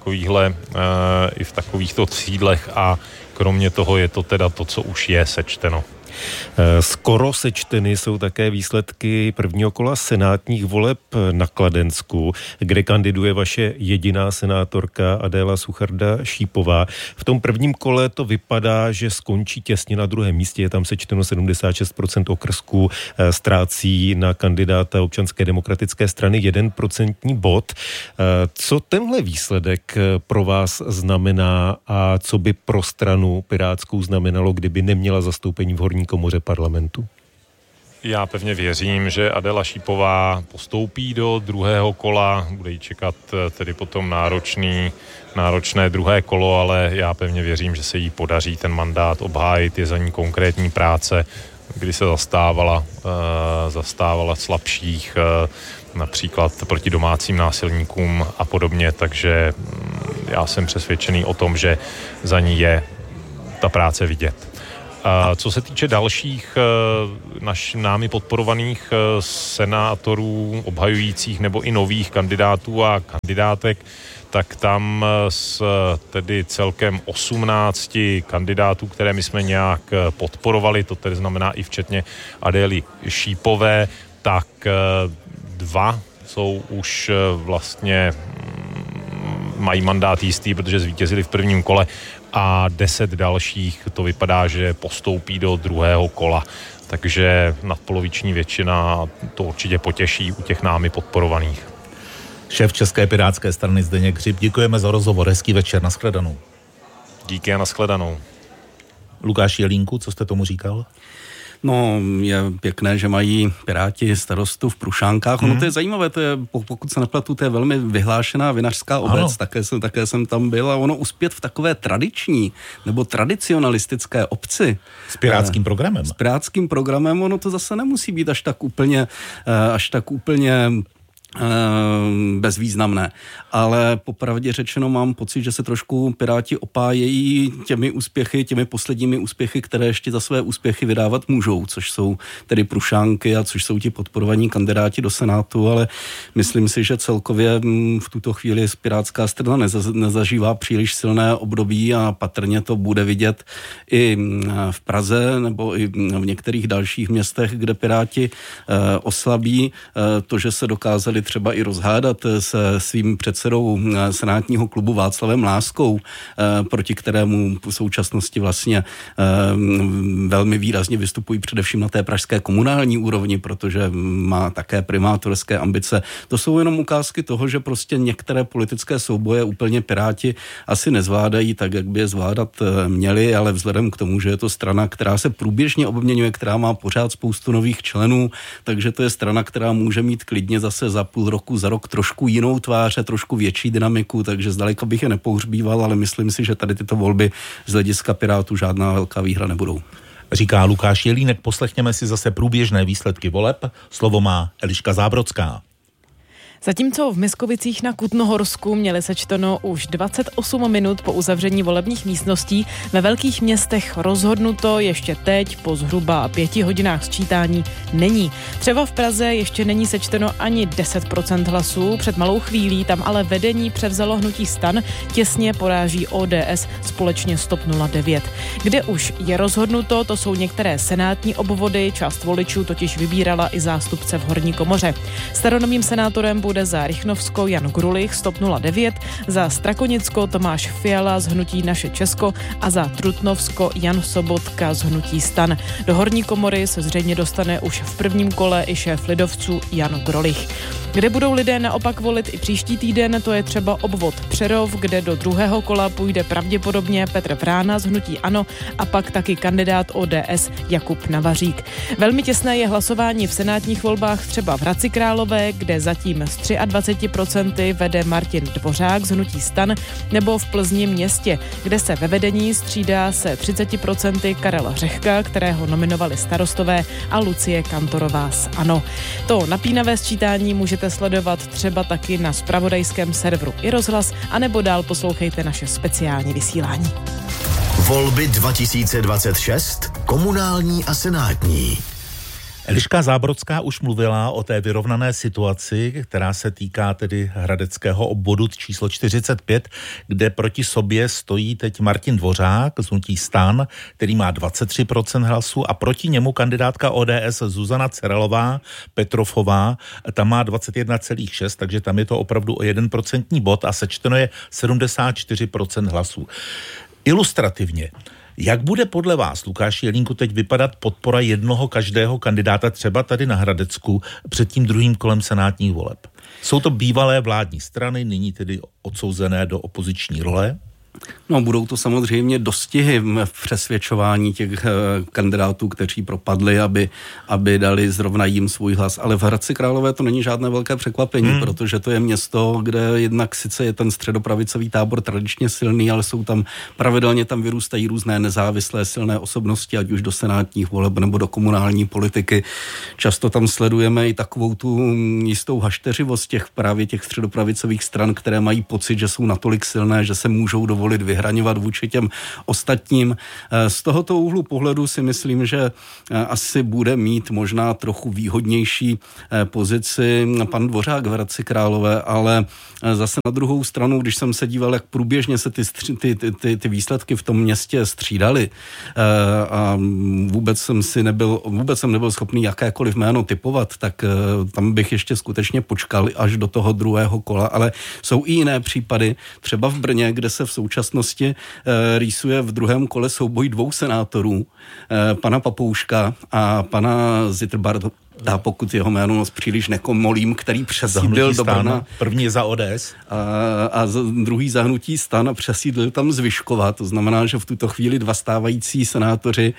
i v takovýchto sídlech a kromě toho je to teda to, co už je sečteno. Skoro sečteny jsou také výsledky prvního kola senátních voleb na Kladensku, kde kandiduje vaše jediná senátorka Adéla Sucharda-Šípová. V tom prvním kole to vypadá, že skončí těsně na druhém místě, je tam sečteno 76% okrsků, ztrácí na kandidáta Občanské demokratické strany 1% bod. Co tenhle výsledek pro vás znamená a co by pro stranu pirátskou znamenalo, kdyby neměla zastoupení v horní komoře parlamentu? Já pevně věřím, že Adéla Šípová postoupí do druhého kola, bude jí čekat tedy potom náročné druhé kolo, ale já pevně věřím, že se jí podaří ten mandát obhájit, je za ní konkrétní práce, kdy se zastávala slabších, například proti domácím násilníkům a podobně, takže já jsem přesvědčený o tom, že za ní je ta práce vidět. Co se týče dalších námi podporovaných senátorů, obhajujících nebo i nových kandidátů a kandidátek, tak tam z tedy celkem 18 kandidátů, které my jsme nějak podporovali, to tedy znamená i včetně Adély Šípové, tak 2 jsou už vlastně mají mandát jistý, protože zvítězili v prvním kole a 10 dalších to vypadá, že postoupí do druhého kola. Takže nadpoloviční většina to určitě potěší u těch námi podporovaných. Šéf České pirátské strany Zdeněk Hřib, děkujeme za rozhovor, hezký večer, nashledanou. Díky a nashledanou. Lukáš Jelínku, co jste tomu říkal? No, je pěkné, že mají Piráti starostu v Prušánkách. Ono to je zajímavé, to je, pokud se nepletu, to je velmi vyhlášená vinařská obec, také jsem tam byl a ono uspět v takové tradiční nebo tradicionalistické obci. S pirátským programem. S pirátským programem, ono to zase nemusí být až tak úplně bezvýznamné. Ale popravdě řečeno mám pocit, že se trošku Piráti opájejí těmi posledními úspěchy, které ještě za své úspěchy vydávat můžou, což jsou tedy Prušánky a což jsou ti podporovaní kandidáti do Senátu, ale myslím si, že celkově v tuto chvíli pirátská strana nezažívá příliš silné období a patrně to bude vidět i v Praze nebo i v některých dalších městech, kde Piráti oslabí to, že se dokázali třeba i rozhádat se svým předsedou senátního klubu Václavem Láskou, proti kterému v současnosti vlastně velmi výrazně vystupují především na té pražské komunální úrovni, protože má také primátorské ambice. To jsou jenom ukázky toho, že prostě některé politické souboje úplně Piráti asi nezvládají tak, jak by je zvládat měli, ale vzhledem k tomu, že je to strana, která se průběžně obměňuje, která má pořád spoustu nových členů, takže to je strana, která může mít klidně zase za půl roku, za rok trošku jinou tvář, trošku větší dynamiku, takže zdaleka bych je nepohřbíval, ale myslím si, že tady tyto volby z hlediska Pirátů žádná velká výhra nebudou. Říká Lukáš Jelínek, poslechněme si zase průběžné výsledky voleb. Slovo má Eliška Zábrodská. Zatímco v Miskovicích na Kutnohorsku měli sečteno už 28 minut po uzavření volebních místností, ve velkých městech rozhodnuto ještě teď po zhruba 5 hodinách sčítání není. Třeba v Praze ještě není sečteno ani 10% hlasů, před malou chvílí tam ale vedení převzalo hnutí STAN, těsně poráží ODS společně s TOP 09. Kde už je rozhodnuto, to jsou některé senátní obvody, část voličů totiž vybírala i zástupce v Horní komoře. Staronovým senátorem bude za Rychnovsko Jan Grulich z TOP 09, za Strakonicko Tomáš Fiala z hnutí Naše Česko a za Trutnovsko Jan Sobotka z hnutí STAN. Do Horní komory se zřejmě dostane už v prvním kole i šéf lidovců Jan Grolich. Kde budou lidé naopak volit i příští týden, to je třeba obvod Přerov, kde do druhého kola půjde pravděpodobně Petr Vrána z hnutí ANO a pak taky kandidát ODS Jakub Navařík. Velmi těsné je hlasování v senátních volbách třeba v Hradci Králové, kde zatím z 23% vede Martin Dvořák z hnutí STAN, nebo v Plzni městě, kde se ve vedení střídá se 30% Karel Řehka, kterého nominovali Starostové, a Lucie Kantorová z ANO. To napínavé sčítání můžete sledovat třeba taky na zpravodajském serveru iRozhlas, anebo dál poslouchejte naše speciální vysílání. Volby 2026, komunální a senátní. Eliška Zábrodská už mluvila o té vyrovnané situaci, která se týká tedy hradeckého obvodu číslo 45, kde proti sobě stojí teď Martin Dvořák z hnutí STAN, který má 23% hlasů, a proti němu kandidátka ODS Zuzana Cerelová Petrofová, ta má 21,6, takže tam je to opravdu o 1% bod a sečteno je 74% hlasů. Ilustrativně, jak bude podle vás, Lukáši Jelínku, teď vypadat podpora jednoho každého kandidáta třeba tady na Hradecku před tím druhým kolem senátních voleb? Jsou to bývalé vládní strany, nyní tedy odsouzené do opoziční role? No, budou to samozřejmě dostihy v přesvědčování těch kandidátů, kteří propadli, aby dali zrovna jim svůj hlas. Ale v Hradci Králové to není žádné velké překvapení, protože to je město, kde jednak sice je ten středopravicový tábor tradičně silný, ale jsou tam pravidelně tam vyrůstají různé nezávislé silné osobnosti, ať už do senátních voleb nebo do komunální politiky. Často tam sledujeme i takovou tu jistou hašteřivost právě těch středopravicových stran, které mají pocit, že jsou natolik silné, že se můžou dovolit vyhraňovat vůči těm ostatním. Z tohoto úhlu pohledu si myslím, že asi bude mít možná trochu výhodnější pozici pan Dvořák v Hradci Králové, ale zase na druhou stranu, když jsem se díval, jak průběžně se ty výsledky v tom městě střídaly a vůbec jsem nebyl schopný jakékoliv jméno typovat, tak tam bych ještě skutečně počkal až do toho druhého kola, ale jsou i jiné případy, třeba v Brně, kde se v současnosti rýsuje v druhém kole souboj dvou senátorů, pana Papouška a pana Zitterbarda, pokud jeho jméno příliš nekomolím, který přesídlil do Brna. První je za ODS. A druhý za hnutí STAN a přesídlil tam z Vyškova. To znamená, že v tuto chvíli dva stávající senátoři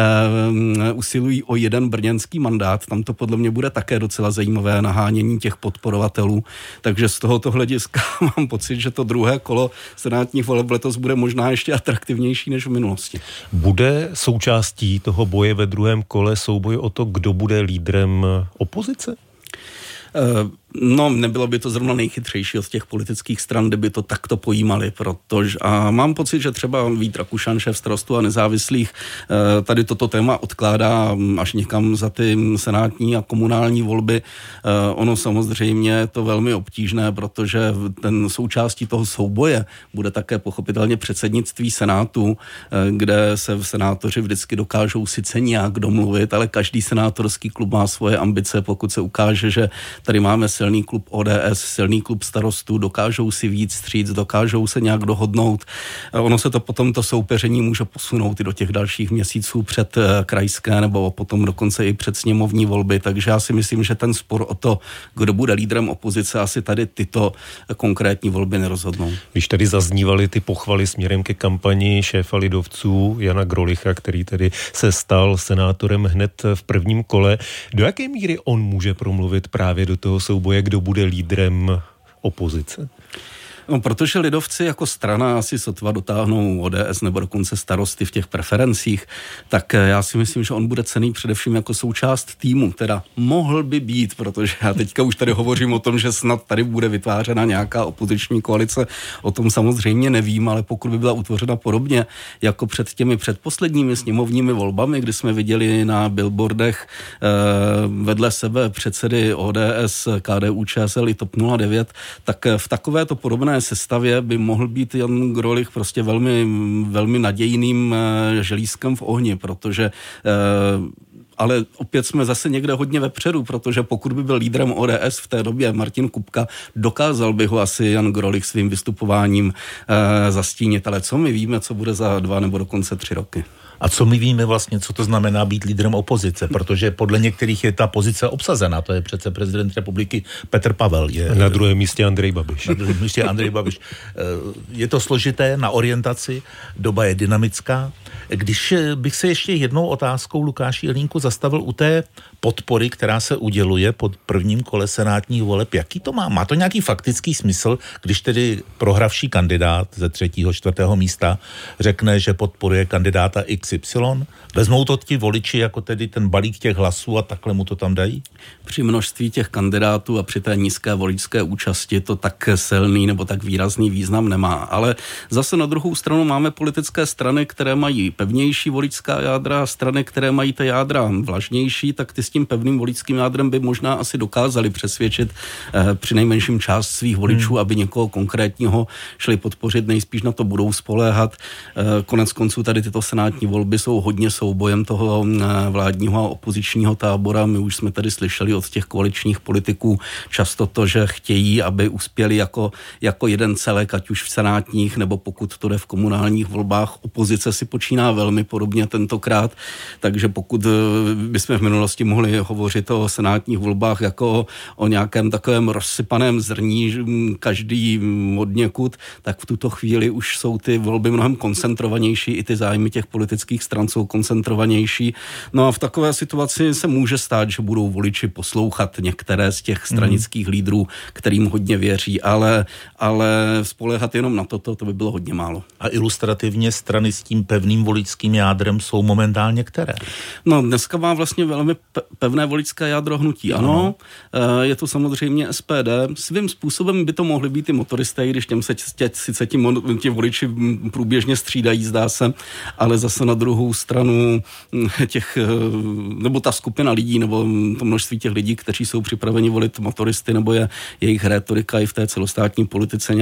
usilují o jeden brněnský mandát. Tam to podle mě bude také docela zajímavé nahánění těch podporovatelů. Takže z tohoto hlediska mám pocit, že to druhé kolo senátních voleb letos bude možná ještě atraktivnější než v minulosti. Bude součástí toho boje ve druhém kole souboj o to, kdo bude lídrem opozice? No, nebylo by to zrovna nejchytřejší z těch politických stran, kdyby to takto pojímali, protože a mám pocit, že třeba Vít Rakušan, šéf Starostů a nezávislých, tady toto téma odkládá až někam za ty senátní a komunální volby. Ono samozřejmě je to velmi obtížné, protože ten součástí toho souboje bude také pochopitelně předsednictví Senátu, kde se senátoři vždycky dokážou sice nějak domluvit, ale každý senátorský klub má svoje ambice, pokud se ukáže, že tady máme silný klub ODS, silný klub Starostů, dokážou si víc stříct, dokážou se nějak dohodnout. Ono se to potom to soupeření může posunout i do těch dalších měsíců před krajské nebo potom dokonce i před sněmovní volby, takže já si myslím, že ten spor o to, kdo bude lídrem opozice, asi tady tyto konkrétní volby nerozhodnou. Když tady zaznívaly ty pochvaly směrem ke kampani šéfa lidovců Jana Grolicha, který tedy se stal senátorem hned v prvním kole, do jaké míry on může promluvit právě do toho souboje, kdo bude lídrem opozice? No, protože lidovci jako strana asi sotva dotáhnou ODS nebo dokonce Starosty v těch preferencích, tak já si myslím, že on bude cenný především jako součást týmu, teda mohl by být, protože já teďka už tady hovořím o tom, že snad tady bude vytvářena nějaká opoziční koalice, o tom samozřejmě nevím, ale pokud by byla utvořena podobně jako před těmi předposledními sněmovními volbami, kdy jsme viděli na billboardech vedle sebe předsedy ODS, KDU, ČSL i TOP 09, tak v takovéto podobné sestavě by mohl být Jan Grolich prostě velmi, velmi nadějným želízkem v ohni, protože ale opět jsme zase někde hodně vepředu, protože pokud by byl lídrem ODS v té době Martin Kupka, dokázal by ho asi Jan Grolich svým vystupováním zastínit. Ale co my víme, co bude za 2 nebo dokonce 3 roky? A co my víme vlastně, co to znamená být lídrem opozice, protože podle některých je ta pozice obsazena, to je přece prezident republiky Petr Pavel. Na druhém místě Andrej Babiš. Na druhém místě Andrej Babiš. Je to složité na orientaci, doba je dynamická. Když bych se ještě jednou otázkou, Lukáši Jelínku, zastavil u té podpory, která se uděluje pod prvním kole senátních voleb, jaký to má? Má to nějaký faktický smysl, když tedy prohravší kandidát ze 3., 4. místa řekne, že podporuje kandidáta XY? Vezmou to ti voliči jako tedy ten balík těch hlasů a takhle mu to tam dají? Při množství těch kandidátů a při té nízké voličské účasti to tak silný nebo tak výrazný význam nemá. Ale zase na druhou stranu máme politické strany, které mají pevnější voličská jádra a strany, které mají ty jádra vlažnější, tak ty s tím pevným voličským jádrem by možná asi dokázali přesvědčit při nejmenším část svých voličů, aby někoho konkrétního šli podpořit, nejspíš na to budou spoléhat. Konec konců tady tyto senátní volby jsou hodně soubojem toho vládního a opozičního tábora. My už jsme tady slyšeli od těch koaličních politiků často to, že chtějí, aby uspěli jako jeden celek, ať už v senátních, nebo pokud to jde v komunálních volbách. Opozice si počíná velmi podobně tentokrát, takže pokud bychom v minulosti mohli hovořit o senátních volbách jako o nějakém takovém rozsypaném zrní, každý odněkud, tak v tuto chvíli už jsou ty volby mnohem koncentrovanější, i ty zájmy těch politických stran jsou koncentrovanější. No a v takové situaci se může stát, že budou voliči poslouchat některé z těch stranických lídrů, kterým hodně věří, ale spoléhat jenom na toto, to by bylo hodně málo. A ilustrativně strany s tím pevným voličským jádrem jsou momentálně které? No dneska má vlastně velmi pevné voličské jádro hnutí, ano. Je to samozřejmě SPD. Svým způsobem by to mohly být i motoristé, když těm se sice ti voliči průběžně střídají, zdá se, ale zase na druhou stranu nebo ta skupina lidí, nebo to množství těch lidí, kteří jsou připraveni volit motoristy, nebo je jejich rétorika i v té celostátní politice